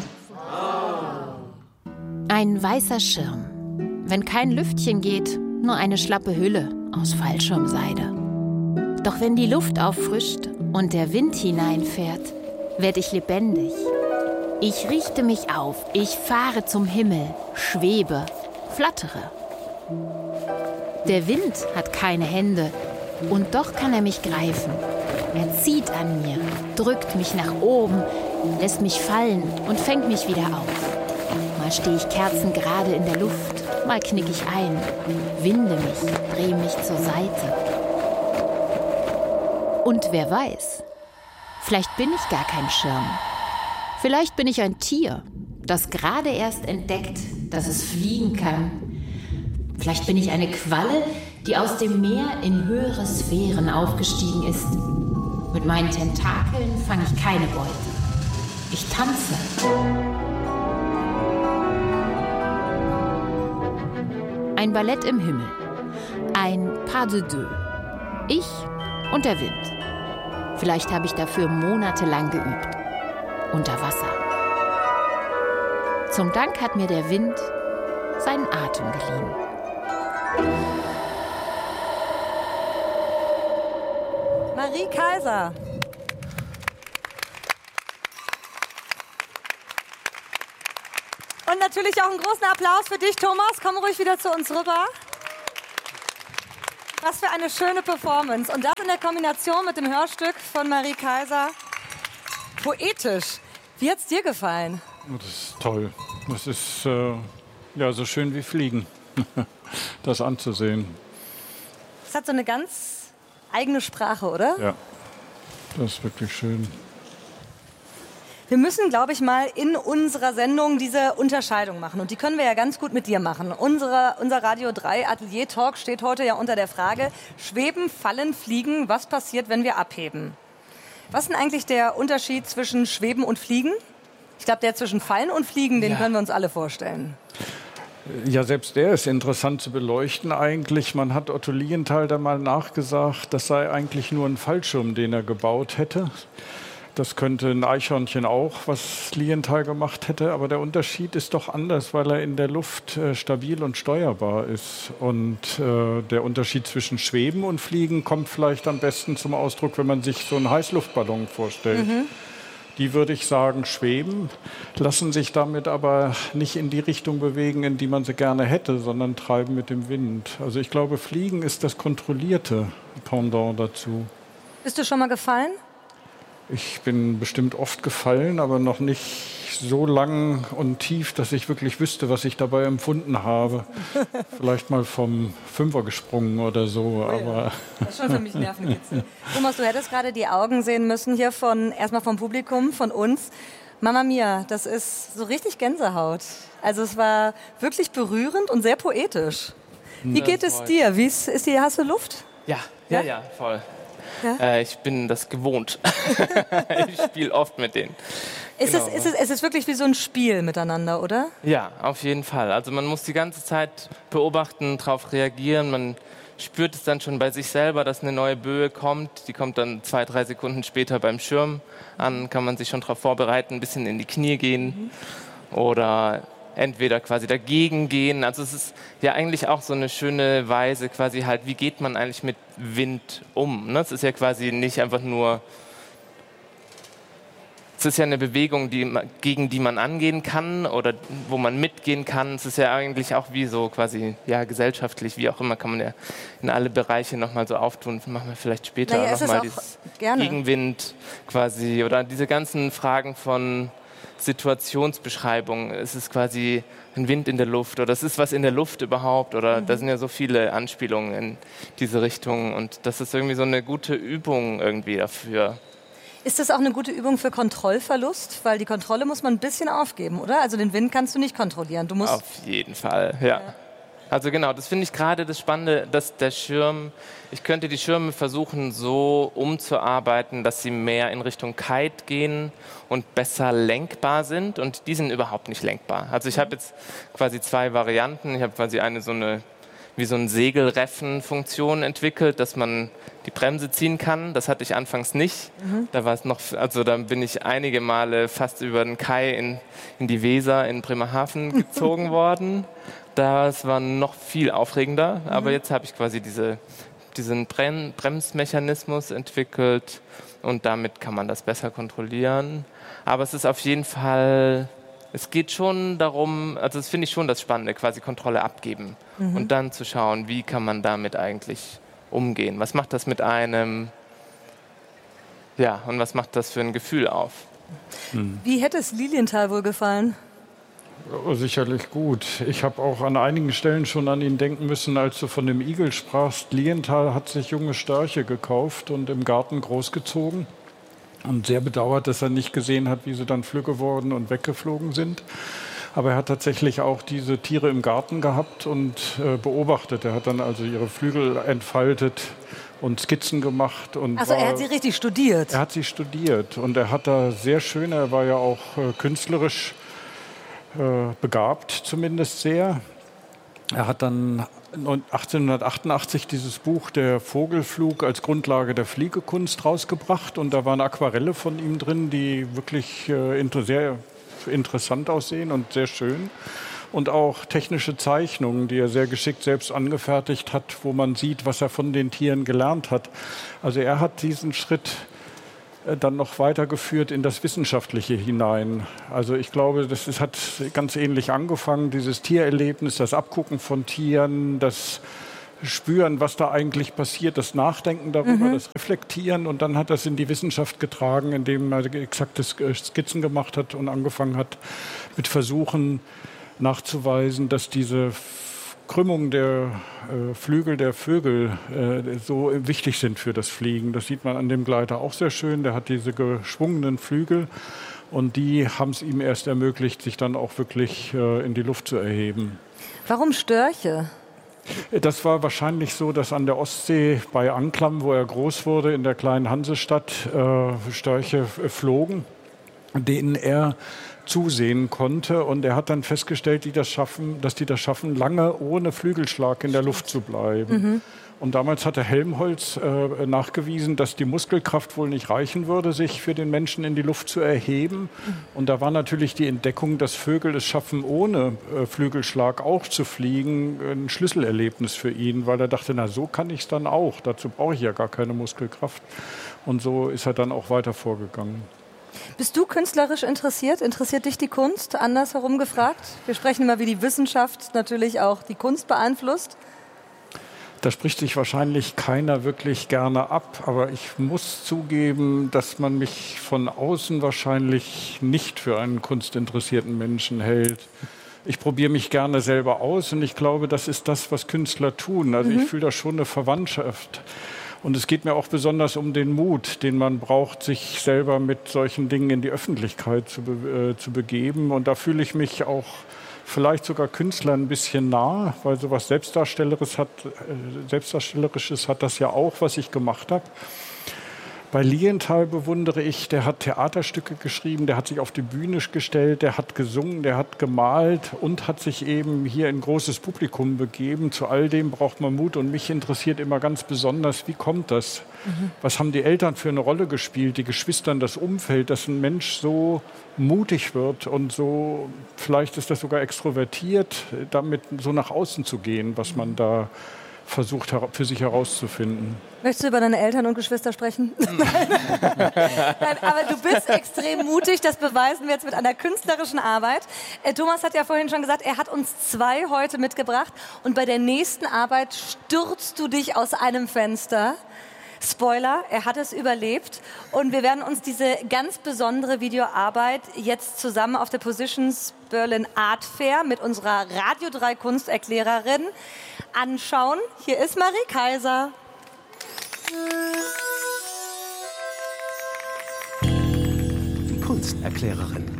Ein weißer Schirm. Wenn kein Lüftchen geht, nur eine schlappe Hülle aus Fallschirmseide. Doch wenn die Luft auffrischt und der Wind hineinfährt, werde ich lebendig. Ich richte mich auf, ich fahre zum Himmel, schwebe, flattere. Der Wind hat keine Hände und doch kann er mich greifen. Er zieht an mir, drückt mich nach oben, lässt mich fallen und fängt mich wieder auf. Mal stehe ich kerzengerade in der Luft, mal knick ich ein, winde mich, drehe mich zur Seite. Und wer weiß, vielleicht bin ich gar kein Schirm. Vielleicht bin ich ein Tier, das gerade erst entdeckt, dass es fliegen kann. Vielleicht bin ich eine Qualle, die aus dem Meer in höhere Sphären aufgestiegen ist. Mit meinen Tentakeln fange ich keine Beute. Ich tanze. Ein Ballett im Himmel. Ein Pas de deux. Ich und der Wind. Vielleicht habe ich dafür monatelang geübt. Unter Wasser. Zum Dank hat mir der Wind seinen Atem geliehen. Marie Kaiser. Und natürlich auch einen großen Applaus für dich, Thomas. Komm ruhig wieder zu uns rüber. Was für eine schöne Performance. Und das in der Kombination mit dem Hörstück von Marie Kaiser. Poetisch. Wie hat's dir gefallen? Das ist toll. Das ist äh, ja, so schön wie Fliegen, das anzusehen. Es hat so eine ganz eigene Sprache, oder? Ja, das ist wirklich schön. Wir müssen, glaube ich, mal in unserer Sendung diese Unterscheidung machen. Und die können wir ja ganz gut mit dir machen. Unsere, unser Radio drei Atelier Talk steht heute ja unter der Frage: Schweben, fallen, fliegen, was passiert, wenn wir abheben? Was ist denn eigentlich der Unterschied zwischen Schweben und Fliegen? Ich glaube, der zwischen Fallen und Fliegen, den ja. können wir uns alle vorstellen. Ja, selbst der ist interessant zu beleuchten eigentlich. Man hat Otto Lilienthal da mal nachgesagt, das sei eigentlich nur ein Fallschirm, den er gebaut hätte. Das könnte ein Eichhörnchen auch, was Lilienthal gemacht hätte. Aber der Unterschied ist doch anders, weil er in der Luft äh, stabil und steuerbar ist. Und äh, der Unterschied zwischen Schweben und Fliegen kommt vielleicht am besten zum Ausdruck, wenn man sich so einen Heißluftballon vorstellt. Mhm. Die, würde ich sagen, schweben, lassen sich damit aber nicht in die Richtung bewegen, in die man sie gerne hätte, sondern treiben mit dem Wind. Also ich glaube, Fliegen ist das kontrollierte Pendant dazu. Bist du schon mal gefallen? Ich bin bestimmt oft gefallen, aber noch nicht so lang und tief, dass ich wirklich wüsste, was ich dabei empfunden habe. Vielleicht mal vom Fünfer gesprungen oder so. Oh ja. Aber das ist schon für mich Nervenkitzel. Thomas, du hättest gerade die Augen sehen müssen hier von erstmal vom Publikum, von uns. Mamma mia, das ist so richtig Gänsehaut. Also es war wirklich berührend und sehr poetisch. Wie geht es dir? Wie ist, ist die, hast du Luft? Ja, ja, ja, ja voll. Ja? Äh, ich bin das gewohnt. Ich spiele oft mit denen. Ist genau. es, ist es, es ist wirklich wie so ein Spiel miteinander, oder? Ja, auf jeden Fall. Also man muss die ganze Zeit beobachten, darauf reagieren. Man spürt es dann schon bei sich selber, dass eine neue Böe kommt. Die kommt dann zwei, drei Sekunden später beim Schirm an. Kann man sich schon darauf vorbereiten, ein bisschen in die Knie gehen. Mhm. Oder entweder quasi dagegen gehen. Also es ist ja eigentlich auch so eine schöne Weise, quasi halt, wie geht man eigentlich mit Wind um? Ne? Es ist ja quasi nicht einfach nur, es ist ja eine Bewegung, die, gegen die man angehen kann oder wo man mitgehen kann. Es ist ja eigentlich auch wie so quasi, ja, gesellschaftlich, wie auch immer, kann man ja in alle Bereiche nochmal so auftun. Machen wir vielleicht später naja, nochmal dieses gerne. Gegenwind quasi oder diese ganzen Fragen von Situationsbeschreibung. Es ist quasi ein Wind in der Luft oder es ist was in der Luft überhaupt oder mhm. da sind ja so viele Anspielungen in diese Richtung und das ist irgendwie so eine gute Übung irgendwie dafür. Ist das auch eine gute Übung für Kontrollverlust? Weil die Kontrolle muss man ein bisschen aufgeben, oder? Also den Wind kannst du nicht kontrollieren. Du musst Auf jeden Fall, ja. ja. Also genau, das finde ich gerade das Spannende, dass der Schirm, ich könnte die Schirme versuchen so umzuarbeiten, dass sie mehr in Richtung Kite gehen und besser lenkbar sind und die sind überhaupt nicht lenkbar. Also ich habe jetzt quasi zwei Varianten, ich habe quasi eine so eine, wie so ein Segelreffen-Funktion entwickelt, dass man die Bremse ziehen kann. Das hatte ich anfangs nicht. Mhm. Da war es noch, also da bin ich einige Male fast über den Kai in, in die Weser in Bremerhaven gezogen worden. Das war noch viel aufregender, mhm. aber jetzt habe ich quasi diese, diesen Brem- Bremsmechanismus entwickelt und damit kann man das besser kontrollieren. Aber es ist auf jeden Fall, es geht schon darum, also das finde ich schon das Spannende, quasi Kontrolle abgeben mhm. und dann zu schauen, wie kann man damit eigentlich umgehen. Was macht das mit einem, ja, und was macht das für ein Gefühl auf? Mhm. Wie hätte es Lilienthal wohl gefallen? Oh, sicherlich gut. Ich habe auch an einigen Stellen schon an ihn denken müssen, als du von dem Igel sprachst. Lilienthal hat sich junge Störche gekauft und im Garten großgezogen und sehr bedauert, dass er nicht gesehen hat, wie sie dann flügge geworden und weggeflogen sind. Aber er hat tatsächlich auch diese Tiere im Garten gehabt und äh, beobachtet. Er hat dann also ihre Flügel entfaltet und Skizzen gemacht. Und also er hat sie richtig studiert? Er hat sie studiert und er hat da sehr schön, er war ja auch äh, künstlerisch begabt, zumindest sehr. Er hat dann achtzehnhundertachtundachtzig dieses Buch Der Vogelflug als Grundlage der Fliegekunst rausgebracht und da waren Aquarelle von ihm drin, die wirklich äh, sehr interessant aussehen und sehr schön. Und auch technische Zeichnungen, die er sehr geschickt selbst angefertigt hat, wo man sieht, was er von den Tieren gelernt hat. Also er hat diesen Schritt dann noch weitergeführt in das Wissenschaftliche hinein. Also ich glaube, das ist, hat ganz ähnlich angefangen, dieses Tiererlebnis, das Abgucken von Tieren, das Spüren, was da eigentlich passiert, das Nachdenken darüber, mhm. das Reflektieren und dann hat das in die Wissenschaft getragen, indem er exakte Skizzen gemacht hat und angefangen hat mit Versuchen nachzuweisen, dass diese Krümmung der äh, Flügel der Vögel äh, so wichtig sind für das Fliegen. Das sieht man an dem Gleiter auch sehr schön. Der hat diese geschwungenen Flügel und die haben es ihm erst ermöglicht, sich dann auch wirklich äh, in die Luft zu erheben. Warum Störche? Das war wahrscheinlich so, dass an der Ostsee bei Anklam, wo er groß wurde, in der kleinen Hansestadt, äh, Störche flogen, denen er zusehen konnte und er hat dann festgestellt, die das schaffen, dass die das schaffen, lange ohne Flügelschlag in der Luft zu bleiben. Mhm. Und damals hatte Helmholtz äh, nachgewiesen, dass die Muskelkraft wohl nicht reichen würde, sich für den Menschen in die Luft zu erheben. Mhm. Und da war natürlich die Entdeckung, dass Vögel es schaffen, ohne äh, Flügelschlag auch zu fliegen, ein Schlüsselerlebnis für ihn, weil er dachte, na so kann ich es dann auch, dazu brauche ich ja gar keine Muskelkraft. Und so ist er dann auch weiter vorgegangen. Bist du künstlerisch interessiert? Interessiert dich die Kunst? Andersherum gefragt. Wir sprechen immer, wie die Wissenschaft natürlich auch die Kunst beeinflusst. Da spricht sich wahrscheinlich keiner wirklich gerne ab. Aber ich muss zugeben, dass man mich von außen wahrscheinlich nicht für einen kunstinteressierten Menschen hält. Ich probiere mich gerne selber aus und ich glaube, das ist das, was Künstler tun. Also mhm. ich fühle da schon eine Verwandtschaft. Und es geht mir auch besonders um den Mut, den man braucht, sich selber mit solchen Dingen in die Öffentlichkeit zu, be- äh, zu begeben. Und da fühle ich mich auch vielleicht sogar Künstlern ein bisschen nah, weil sowas Selbstdarstellerisches hat, äh, Selbstdarstellerisches hat das ja auch, was ich gemacht habe. Bei Lilienthal bewundere ich, der hat Theaterstücke geschrieben, der hat sich auf die Bühne gestellt, der hat gesungen, der hat gemalt und hat sich eben hier in großes Publikum begeben. Zu all dem braucht man Mut und mich interessiert immer ganz besonders, wie kommt das? Mhm. Was haben die Eltern für eine Rolle gespielt, die Geschwister, das Umfeld, dass ein Mensch so mutig wird und so, vielleicht ist das sogar extrovertiert, damit so nach außen zu gehen, was man da versucht für sich herauszufinden. Möchtest du über deine Eltern und Geschwister sprechen? Nein, aber du bist extrem mutig, das beweisen wir jetzt mit einer künstlerischen Arbeit. Äh, Thomas hat ja vorhin schon gesagt, er hat uns zwei heute mitgebracht und bei der nächsten Arbeit stürzt du dich aus einem Fenster. Spoiler, er hat es überlebt. Und wir werden uns diese ganz besondere Videoarbeit jetzt zusammen auf der Positions Berlin Art Fair mit unserer Radio drei Kunsterklärerin anschauen. Hier ist Marie Kaiser. Die Kunsterklärerin.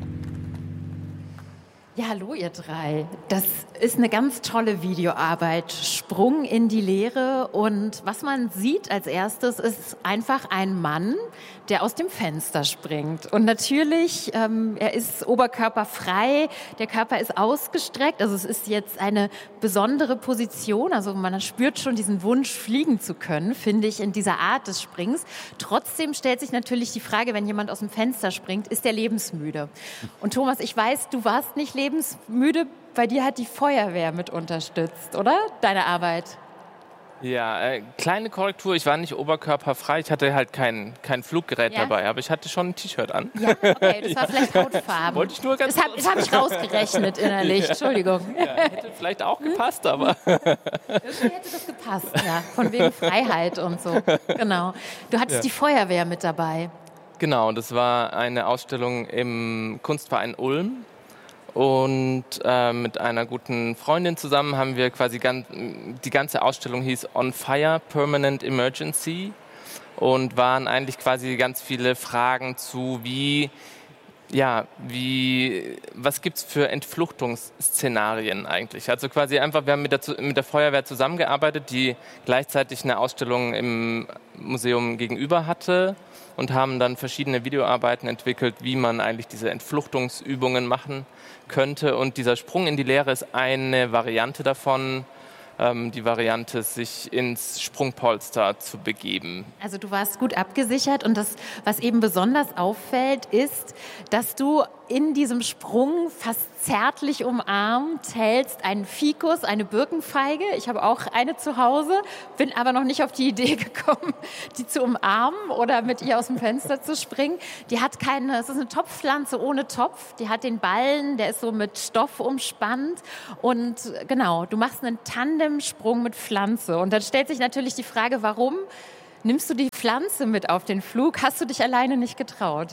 Ja, hallo ihr drei. Das ist eine ganz tolle Videoarbeit. Sprung in die Leere. Und was man sieht als erstes, ist einfach ein Mann, der aus dem Fenster springt. Und natürlich, ähm, er ist oberkörperfrei, der Körper ist ausgestreckt. Also es ist jetzt eine besondere Position. Also man spürt schon diesen Wunsch, fliegen zu können, finde ich, in dieser Art des Springs. Trotzdem stellt sich natürlich die Frage, wenn jemand aus dem Fenster springt, ist er lebensmüde? Und Thomas, ich weiß, du warst nicht lebensmüde. Lebensmüde, bei dir hat die Feuerwehr mit unterstützt, oder? Deine Arbeit. Ja, äh, kleine Korrektur, ich war nicht oberkörperfrei, ich hatte halt kein, kein Fluggerät ja? dabei, aber ich hatte schon ein T-Shirt an. Ja, okay, das war vielleicht Hautfarben. Wollte ich nur ganz Das habe hab ich rausgerechnet innerlich, ja. Entschuldigung. Ja, hätte vielleicht auch gepasst, aber... Irgendwie hätte das gepasst, ja, von wegen Freiheit und so, genau. Du hattest ja. die Feuerwehr mit dabei. Genau, das war eine Ausstellung im Kunstverein Ulm. Und äh, mit einer guten Freundin zusammen haben wir quasi ganz, die ganze Ausstellung hieß On Fire, Permanent Emergency und waren eigentlich quasi ganz viele Fragen zu, wie, ja, wie, was gibt's für Entfluchtungsszenarien eigentlich? Also quasi einfach, wir haben mit der, mit der Feuerwehr zusammengearbeitet, die gleichzeitig eine Ausstellung im Museum gegenüber hatte und haben dann verschiedene Videoarbeiten entwickelt, wie man eigentlich diese Entfluchtungsübungen machen könnte. Und dieser Sprung in die Leere ist eine Variante davon, ähm, die Variante, sich ins Sprungpolster zu begeben. Also du warst gut abgesichert und das, was eben besonders auffällt, ist, dass du in diesem Sprung fast zärtlich umarmt hältst einen Fikus, eine Birkenfeige. Ich habe auch eine zu Hause, bin aber noch nicht auf die Idee gekommen, die zu umarmen oder mit ihr aus dem Fenster zu springen. Die hat keine, es ist eine Topfpflanze ohne Topf. Die hat den Ballen, der ist so mit Stoff umspannt. Und genau, du machst einen Tandemsprung mit Pflanze. Und dann stellt sich natürlich die Frage, warum nimmst du die Pflanze mit auf den Flug? Hast du dich alleine nicht getraut?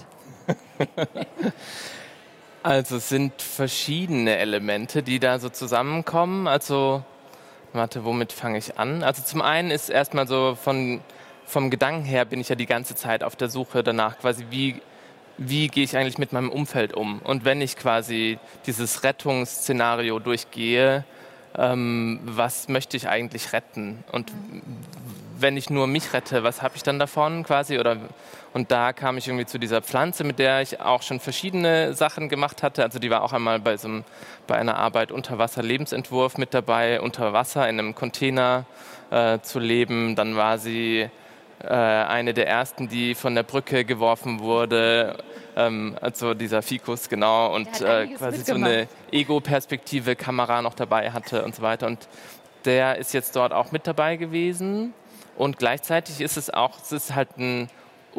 Also es sind verschiedene Elemente, die da so zusammenkommen. Also, warte, womit fange ich an? Also zum einen ist erstmal so von, vom Gedanken her bin ich ja die ganze Zeit auf der Suche danach, quasi wie, wie gehe ich eigentlich mit meinem Umfeld um? Und wenn ich quasi dieses Rettungsszenario durchgehe, ähm, was möchte ich eigentlich retten? Und wenn ich nur mich rette, was habe ich dann davon quasi? Oder, und da kam ich irgendwie zu dieser Pflanze, mit der ich auch schon verschiedene Sachen gemacht hatte. Also die war auch einmal bei, so einem, bei einer Arbeit Unterwasser-Lebensentwurf mit dabei, unter Wasser in einem Container äh, zu leben. Dann war sie äh, eine der ersten, die von der Brücke geworfen wurde. Ähm, also dieser Fikus, genau. Und äh, quasi so eine Ego-Perspektive-Kamera noch dabei hatte und so weiter. Und der ist jetzt dort auch mit dabei gewesen. Und gleichzeitig ist es auch, es ist halt ein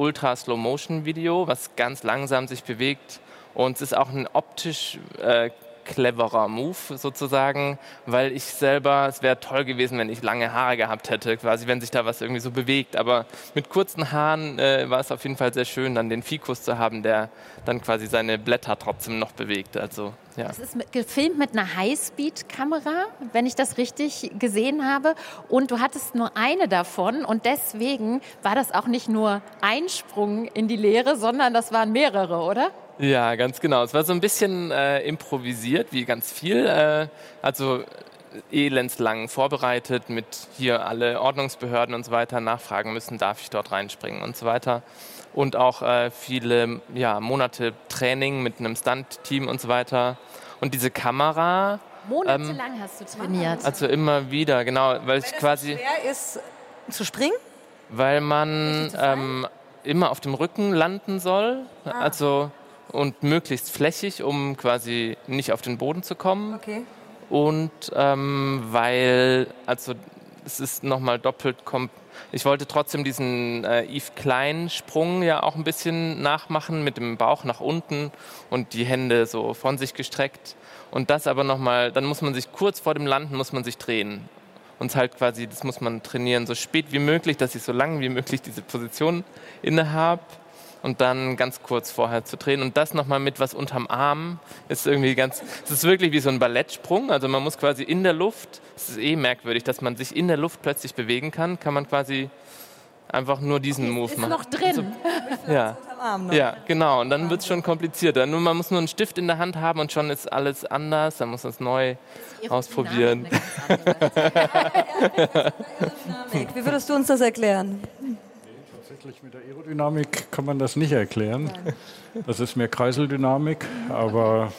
Ultra-Slow-Motion-Video, was ganz langsam sich bewegt. Und es ist auch ein optisch äh, cleverer Move sozusagen, weil ich selber, es wäre toll gewesen, wenn ich lange Haare gehabt hätte, quasi wenn sich da was irgendwie so bewegt. Aber mit kurzen Haaren äh, war es auf jeden Fall sehr schön, dann den Fikus zu haben, der dann quasi seine Blätter trotzdem noch bewegt. Also, ja. Es ist mit, gefilmt mit einer Highspeed-Kamera, wenn ich das richtig gesehen habe. Und du hattest nur eine davon und deswegen war das auch nicht nur ein Sprung in die Leere, sondern das waren mehrere, oder? Ja, ganz genau. Es war so ein bisschen äh, improvisiert, wie ganz viel. Äh, also elendslang vorbereitet, mit hier alle Ordnungsbehörden und so weiter nachfragen müssen, darf ich dort reinspringen und so weiter. Und auch äh, viele ja, Monate Training mit einem Stunt-Team und so weiter. Und diese Kamera... Monatelang ähm, hast du trainiert. Also immer wieder, genau. Weil, weil ich quasi so schwer ist, zu springen? Weil man ähm, immer auf dem Rücken landen soll. Ah. Also... und möglichst flächig, um quasi nicht auf den Boden zu kommen. Okay. Und ähm, weil, also es ist nochmal doppelt, kom- ich wollte trotzdem diesen äh, Yves Klein-Sprung ja auch ein bisschen nachmachen, mit dem Bauch nach unten und die Hände so von sich gestreckt. Und das aber nochmal, dann muss man sich kurz vor dem Landen, muss man sich drehen. uns halt quasi, das muss man trainieren, so spät wie möglich, dass ich so lange wie möglich diese Position inne habe und dann ganz kurz vorher zu drehen. Und das nochmal mit was unterm Arm ist irgendwie ganz, es ist wirklich wie so ein Ballettsprung. Also man muss quasi in der Luft, es ist eh merkwürdig, dass man sich in der Luft plötzlich bewegen kann, kann man quasi einfach nur diesen Move ist machen. Noch drin. Also, ja. ja, genau. Und dann wird es schon komplizierter. Nur man muss nur einen Stift in der Hand haben und schon ist alles anders. Dann muss man es neu ausprobieren. Wie würdest du uns das erklären? Tatsächlich mit der Aerodynamik kann man das nicht erklären. Das ist mehr Kreiseldynamik, aber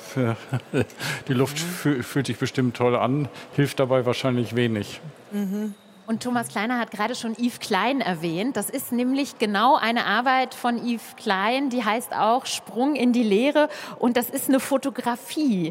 die Luft fühlt sich bestimmt toll an, hilft dabei wahrscheinlich wenig. Mhm. Und Thomas Kleiner hat gerade schon Yves Klein erwähnt. Das ist nämlich genau eine Arbeit von Yves Klein, die heißt auch Sprung in die Leere. Und das ist eine Fotografie.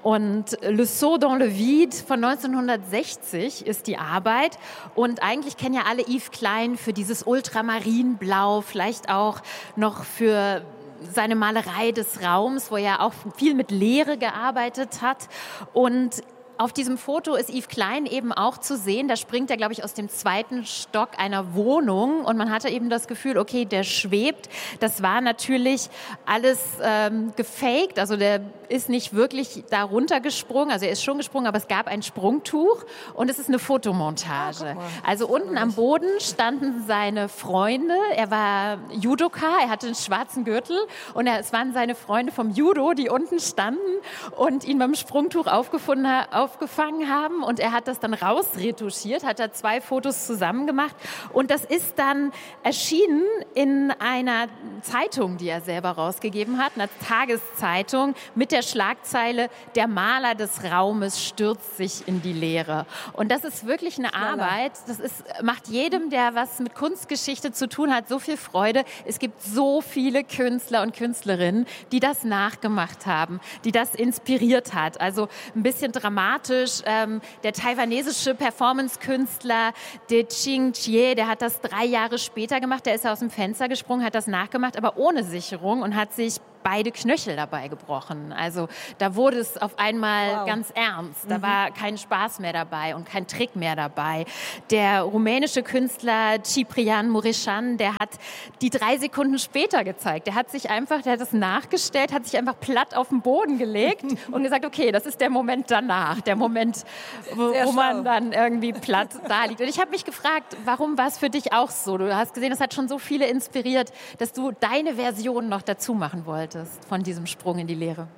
Und Le Saut dans le Vide von neunzehnhundertsechzig ist die Arbeit. Und eigentlich kennen ja alle Yves Klein für dieses Ultramarinblau, vielleicht auch noch für seine Malerei des Raums, wo er auch viel mit Leere gearbeitet hat. Und auf diesem Foto ist Yves Klein eben auch zu sehen. Da springt er, glaube ich, aus dem zweiten Stock einer Wohnung. Und man hatte eben das Gefühl, okay, der schwebt. Das war natürlich alles ähm, gefaked. Also der ist nicht wirklich da runtergesprungen. Also er ist schon gesprungen, aber es gab ein Sprungtuch. Und es ist eine Fotomontage. Ah, also unten am Boden standen seine Freunde. Er war Judoka, er hatte einen schwarzen Gürtel. Und er, es waren seine Freunde vom Judo, die unten standen und ihn beim Sprungtuch aufgefunden haben. aufgefangen haben und er hat das dann rausretuschiert, hat da zwei Fotos zusammen gemacht und das ist dann erschienen in einer Zeitung, die er selber rausgegeben hat, einer Tageszeitung mit der Schlagzeile "Der Maler des Raumes stürzt sich in die Leere". Und das ist wirklich eine Arbeit, das ist, macht jedem, der was mit Kunstgeschichte zu tun hat, so viel Freude. Es gibt so viele Künstler und Künstlerinnen, die das nachgemacht haben, die das inspiriert hat. Also ein bisschen dramatisch. Ähm, der taiwanesische Performance-Künstler De Ching Chie, der hat das drei Jahre später gemacht. Der ist aus dem Fenster gesprungen, hat das nachgemacht, aber ohne Sicherung und hat sich beide Knöchel dabei gebrochen. Also da wurde es auf einmal wow. ganz ernst. Da mhm. war kein Spaß mehr dabei und kein Trick mehr dabei. Der rumänische Künstler Ciprian Mureșan, der hat die drei Sekunden später gezeigt. Der hat sich einfach, der hat das nachgestellt, hat sich einfach platt auf den Boden gelegt und gesagt, okay, das ist der Moment danach, der Moment, wo, wo man dann irgendwie platt da liegt. Und ich habe mich gefragt, warum war es für dich auch so? Du hast gesehen, das hat schon so viele inspiriert, dass du deine Version noch dazu machen wolltest von diesem Sprung in die Leere.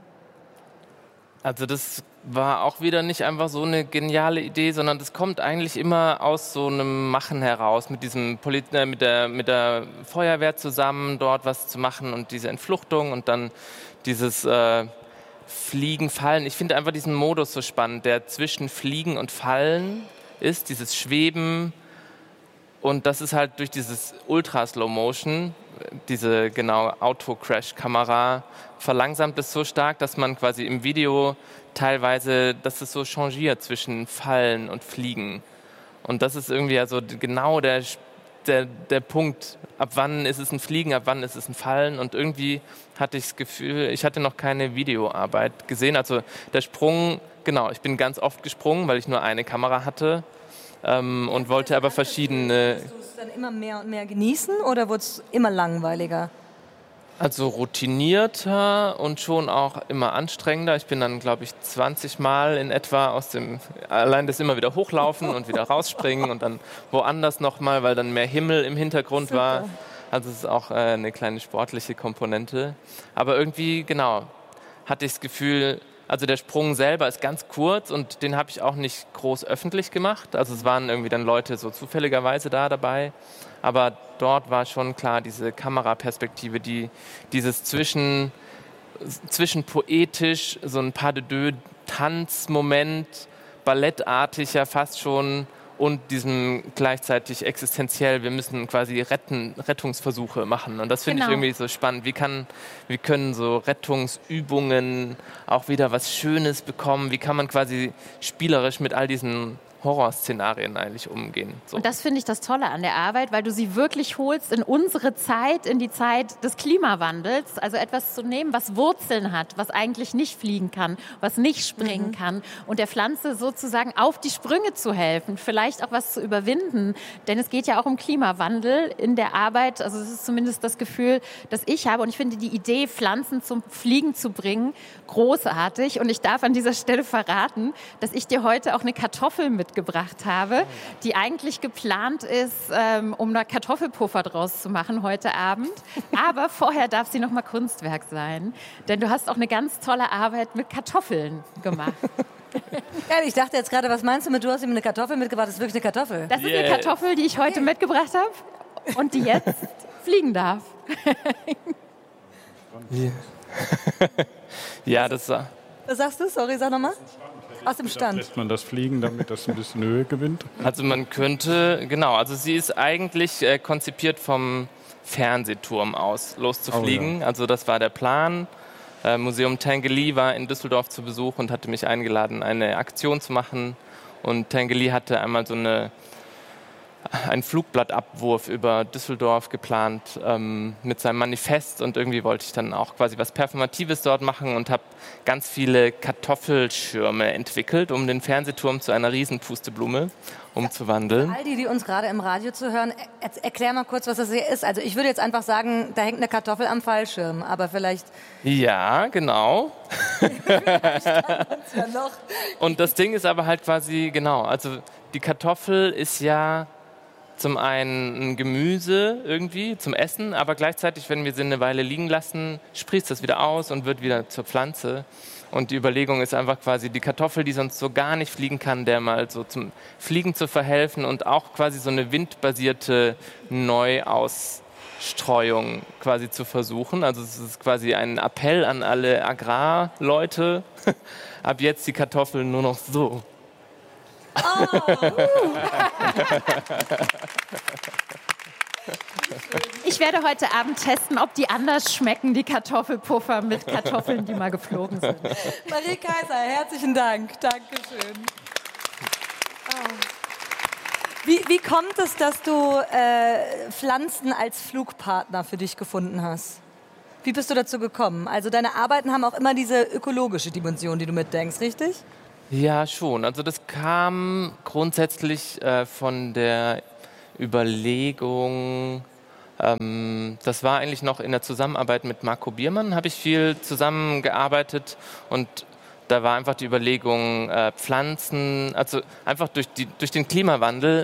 Also das war auch wieder nicht einfach so eine geniale Idee, sondern das kommt eigentlich immer aus so einem Machen heraus, mit diesem Poli- äh, mit der, mit der Feuerwehr zusammen dort was zu machen und diese Entfluchtung und dann dieses äh, Fliegen, Fallen. Ich finde einfach diesen Modus so spannend, der zwischen Fliegen und Fallen ist, dieses Schweben. Und das ist halt durch dieses Ultra-Slow-Motion, diese genau Auto-Crash-Kamera, verlangsamt es so stark, dass man quasi im Video teilweise, dass es so changiert zwischen Fallen und Fliegen. Und das ist irgendwie also genau der, der, der Punkt, ab wann ist es ein Fliegen, ab wann ist es ein Fallen. Und irgendwie hatte ich das Gefühl, ich hatte noch keine Videoarbeit gesehen. Also der Sprung, genau, ich bin ganz oft gesprungen, weil ich nur eine Kamera hatte. Ähm, und wollte aber verschiedene... Wolltest du es dann immer mehr und mehr genießen oder wurde es immer langweiliger? Also routinierter und schon auch immer anstrengender. Ich bin dann, glaube ich, zwanzig Mal in etwa aus dem... Allein das immer wieder hochlaufen und wieder rausspringen und dann woanders nochmal, weil dann mehr Himmel im Hintergrund Super. war. Also es ist auch äh, eine kleine sportliche Komponente. Aber irgendwie, genau, hatte ich das Gefühl... Also der Sprung selber ist ganz kurz und den habe ich auch nicht groß öffentlich gemacht. Also es waren irgendwie dann Leute so zufälligerweise da dabei. Aber dort war schon klar diese Kameraperspektive, die dieses zwischen, zwischen poetisch, so ein Pas de deux Tanzmoment, ballettartig ja fast schon und diesem gleichzeitig existenziell, wir müssen quasi retten, Rettungsversuche machen. Und das finde genau. ich irgendwie so spannend. Wie, kann, wie können so Rettungsübungen auch wieder was Schönes bekommen? Wie kann man quasi spielerisch mit all diesen Horrorszenarien eigentlich umgehen. So. Und das finde ich das Tolle an der Arbeit, weil du sie wirklich holst in unsere Zeit, in die Zeit des Klimawandels. Also etwas zu nehmen, was Wurzeln hat, was eigentlich nicht fliegen kann, was nicht springen mhm. kann. Und der Pflanze sozusagen auf die Sprünge zu helfen, vielleicht auch was zu überwinden. Denn es geht ja auch um Klimawandel in der Arbeit. Also das ist zumindest das Gefühl, das ich habe. Und ich finde die Idee, Pflanzen zum Fliegen zu bringen, großartig. Und ich darf an dieser Stelle verraten, dass ich dir heute auch eine Kartoffel mit gebracht habe, die eigentlich geplant ist, ähm, um da Kartoffelpuffer draus zu machen heute Abend. Aber vorher darf sie noch mal Kunstwerk sein, denn du hast auch eine ganz tolle Arbeit mit Kartoffeln gemacht. Ja, ich dachte jetzt gerade, was meinst du mit, du hast ihm eine Kartoffel mitgebracht? Das ist wirklich eine Kartoffel. Das ist yeah. eine Kartoffel, die ich heute okay. mitgebracht habe und die jetzt fliegen darf. Yeah. Ja, das war... Was sagst du? Sorry, sag nochmal. Aus dem Stand. Lässt man das fliegen, damit das ein bisschen Höhe gewinnt? Also man könnte, genau, also sie ist eigentlich äh, konzipiert vom Fernsehturm aus loszufliegen. Oh, ja. Also das war der Plan. Äh, Museum Tinguely war in Düsseldorf zu Besuch und hatte mich eingeladen, eine Aktion zu machen. Und Tinguely hatte einmal so eine einen Flugblattabwurf über Düsseldorf geplant ähm, mit seinem Manifest und irgendwie wollte ich dann auch quasi was Performatives dort machen und habe ganz viele Kartoffelschirme entwickelt, um den Fernsehturm zu einer Riesenpusteblume umzuwandeln. Für all die, die uns gerade im Radio zuhören, er erklär mal kurz, was das hier ist. Also ich würde jetzt einfach sagen, da hängt eine Kartoffel am Fallschirm, aber vielleicht... Ja, genau. ja noch. Und das Ding ist aber halt quasi, genau, also die Kartoffel ist ja zum einen ein Gemüse irgendwie zum Essen, aber gleichzeitig, wenn wir sie eine Weile liegen lassen, sprießt das wieder aus und wird wieder zur Pflanze. Und die Überlegung ist einfach quasi die Kartoffel, die sonst so gar nicht fliegen kann, der mal so zum Fliegen zu verhelfen und auch quasi so eine windbasierte Neuausstreuung quasi zu versuchen. Also es ist quasi ein Appell an alle Agrarleute, ab jetzt die Kartoffel nur noch so. Oh. Ich werde heute Abend testen, ob die anders schmecken, die Kartoffelpuffer mit Kartoffeln, die mal geflogen sind. Marie Kaiser, herzlichen Dank. Dankeschön. Oh. Wie, wie kommt es, dass du äh, Pflanzen als Flugpartner für dich gefunden hast? Wie bist du dazu gekommen? Also deine Arbeiten haben auch immer diese ökologische Dimension, die du mitdenkst, richtig? Ja, schon. Also das kam grundsätzlich äh, von der Überlegung, ähm, das war eigentlich noch in der Zusammenarbeit mit Marco Biermann, habe ich viel zusammengearbeitet und da war einfach die Überlegung, äh, Pflanzen, also einfach durch, die, durch den Klimawandel,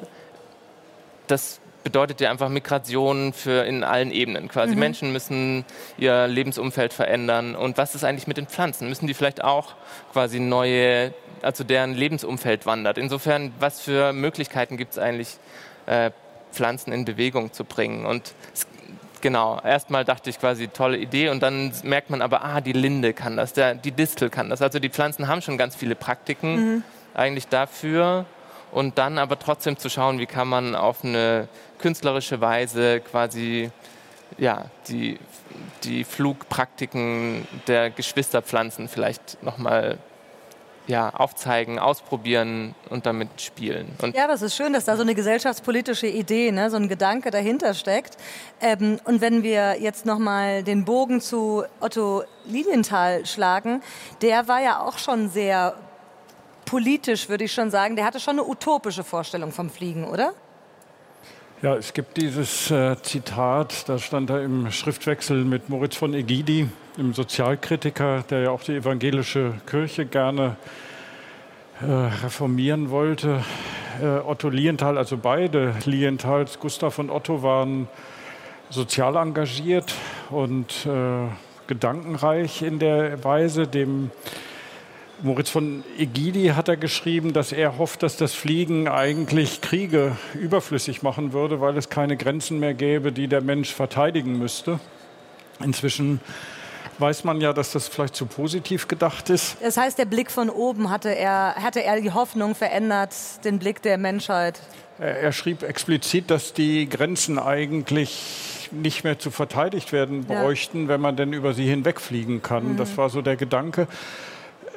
das bedeutet ja einfach Migration für in allen Ebenen quasi. Mhm. Menschen müssen ihr Lebensumfeld verändern. Und was ist eigentlich mit den Pflanzen? Müssen die vielleicht auch quasi neue, also deren Lebensumfeld wandert? Insofern, was für Möglichkeiten gibt es eigentlich, äh, Pflanzen in Bewegung zu bringen? Und es, genau, erstmal dachte ich quasi, tolle Idee. Und dann merkt man aber, ah, die Linde kann das, der, die Distel kann das. Also die Pflanzen haben schon ganz viele Praktiken mhm. eigentlich dafür. Und dann aber trotzdem zu schauen, wie kann man auf eine künstlerische Weise quasi ja, die, die Flugpraktiken der Geschwisterpflanzen vielleicht nochmal ja, aufzeigen, ausprobieren und damit spielen. Und ja, aber es ist schön, dass da so eine gesellschaftspolitische Idee, ne, so ein Gedanke dahinter steckt. Ähm, und wenn wir jetzt nochmal den Bogen zu Otto Lilienthal schlagen, der war ja auch schon sehr politisch, würde ich schon sagen. Der hatte schon eine utopische Vorstellung vom Fliegen, oder? Ja, es gibt dieses äh, Zitat, da stand er im Schriftwechsel mit Moritz von Egidi, dem Sozialkritiker, der ja auch die evangelische Kirche gerne äh, reformieren wollte. Äh, Otto Lilienthal, also beide Lilienthals, Gustav und Otto, waren sozial engagiert und äh, gedankenreich in der Weise. Dem Moritz von Egidi hat er geschrieben, dass er hofft, dass das Fliegen eigentlich Kriege überflüssig machen würde, weil es keine Grenzen mehr gäbe, die der Mensch verteidigen müsste. Inzwischen weiß man ja, dass das vielleicht zu positiv gedacht ist. Das heißt, der Blick von oben hatte er, hatte er die Hoffnung verändert, den Blick der Menschheit? Er, er schrieb explizit, dass die Grenzen eigentlich nicht mehr zu verteidigt werden bräuchten, ja. wenn man denn über sie hinwegfliegen kann. Mhm. Das war so der Gedanke.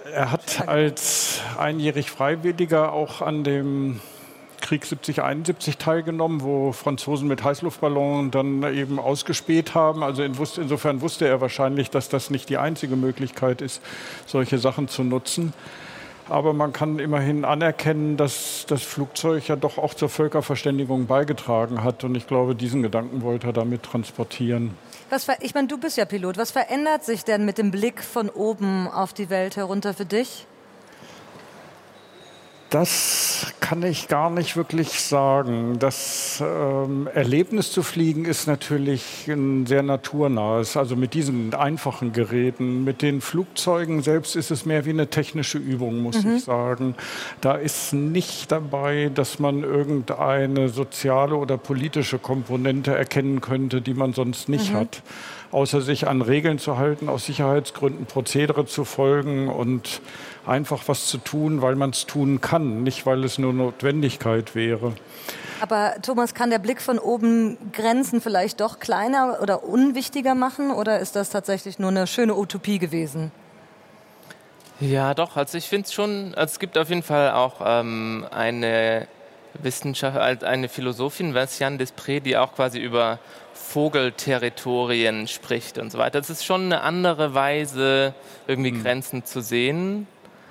Er hat als einjährig Freiwilliger auch an dem Krieg siebzig einundsiebzig teilgenommen, wo Franzosen mit Heißluftballons dann eben ausgespäht haben. Also insofern wusste er wahrscheinlich, dass das nicht die einzige Möglichkeit ist, solche Sachen zu nutzen. Aber man kann immerhin anerkennen, dass das Flugzeug ja doch auch zur Völkerverständigung beigetragen hat. Und ich glaube, diesen Gedanken wollte er damit transportieren. Was, ich meine, du bist ja Pilot. Was verändert sich denn mit dem Blick von oben auf die Welt herunter für dich? Das kann ich gar nicht wirklich sagen. Das ähm, Erlebnis zu fliegen ist natürlich ein sehr naturnahes, also mit diesen einfachen Geräten. Mit den Flugzeugen selbst ist es mehr wie eine technische Übung, muss mhm. ich sagen. Da ist nicht dabei, dass man irgendeine soziale oder politische Komponente erkennen könnte, die man sonst nicht mhm. hat. Außer sich an Regeln zu halten, aus Sicherheitsgründen Prozedere zu folgen und einfach was zu tun, weil man es tun kann, nicht weil es nur Notwendigkeit wäre. Aber Thomas, kann der Blick von oben Grenzen vielleicht doch kleiner oder unwichtiger machen? Oder ist das tatsächlich nur eine schöne Utopie gewesen? Ja, doch. Also ich finde es schon, also es gibt auf jeden Fall auch ähm, eine Wissenschaft, eine Philosophin, Vinciane Desprez, die auch quasi über Vogelterritorien spricht und so weiter. Es ist schon eine andere Weise, irgendwie mhm. Grenzen zu sehen.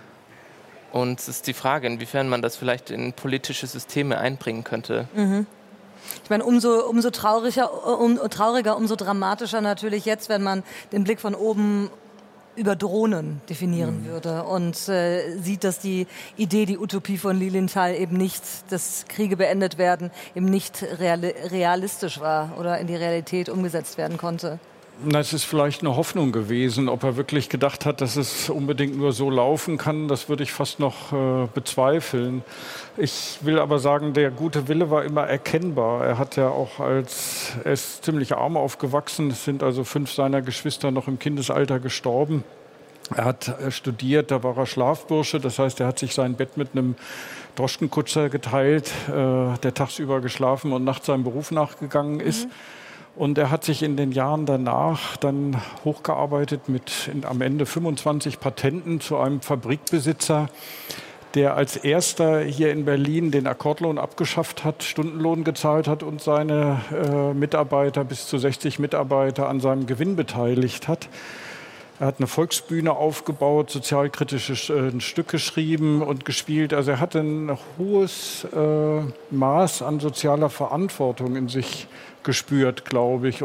Und es ist die Frage, inwiefern man das vielleicht in politische Systeme einbringen könnte. Mhm. Ich meine, umso, umso trauriger, um, trauriger, umso dramatischer natürlich jetzt, wenn man den Blick von oben über Drohnen definieren mhm. würde und äh, sieht, dass die Idee, die Utopie von Lilienthal eben nicht, dass Kriege beendet werden, eben nicht real, realistisch war oder in die Realität umgesetzt werden konnte. Es ist vielleicht eine Hoffnung gewesen. Ob er wirklich gedacht hat, dass es unbedingt nur so laufen kann, das würde ich fast noch äh, bezweifeln. Ich will aber sagen, der gute Wille war immer erkennbar. Er hat ja auch als, er ist ziemlich arm aufgewachsen. Es sind also fünf seiner Geschwister noch im Kindesalter gestorben. Er hat studiert, da war er Schlafbursche. Das heißt, er hat sich sein Bett mit einem Droschkenkutscher geteilt, äh, der tagsüber geschlafen und nachts seinem Beruf nachgegangen ist. Mhm. Und er hat sich in den Jahren danach dann hochgearbeitet mit in, am Ende fünfundzwanzig Patenten zu einem Fabrikbesitzer, der als erster hier in Berlin den Akkordlohn abgeschafft hat, Stundenlohn gezahlt hat und seine äh, Mitarbeiter, bis zu sechzig Mitarbeiter, an seinem Gewinn beteiligt hat. Er hat eine Volksbühne aufgebaut, sozialkritische äh, ein Stück geschrieben und gespielt. Also er hatte ein hohes äh, Maß an sozialer Verantwortung in sich gespürt, glaube ich.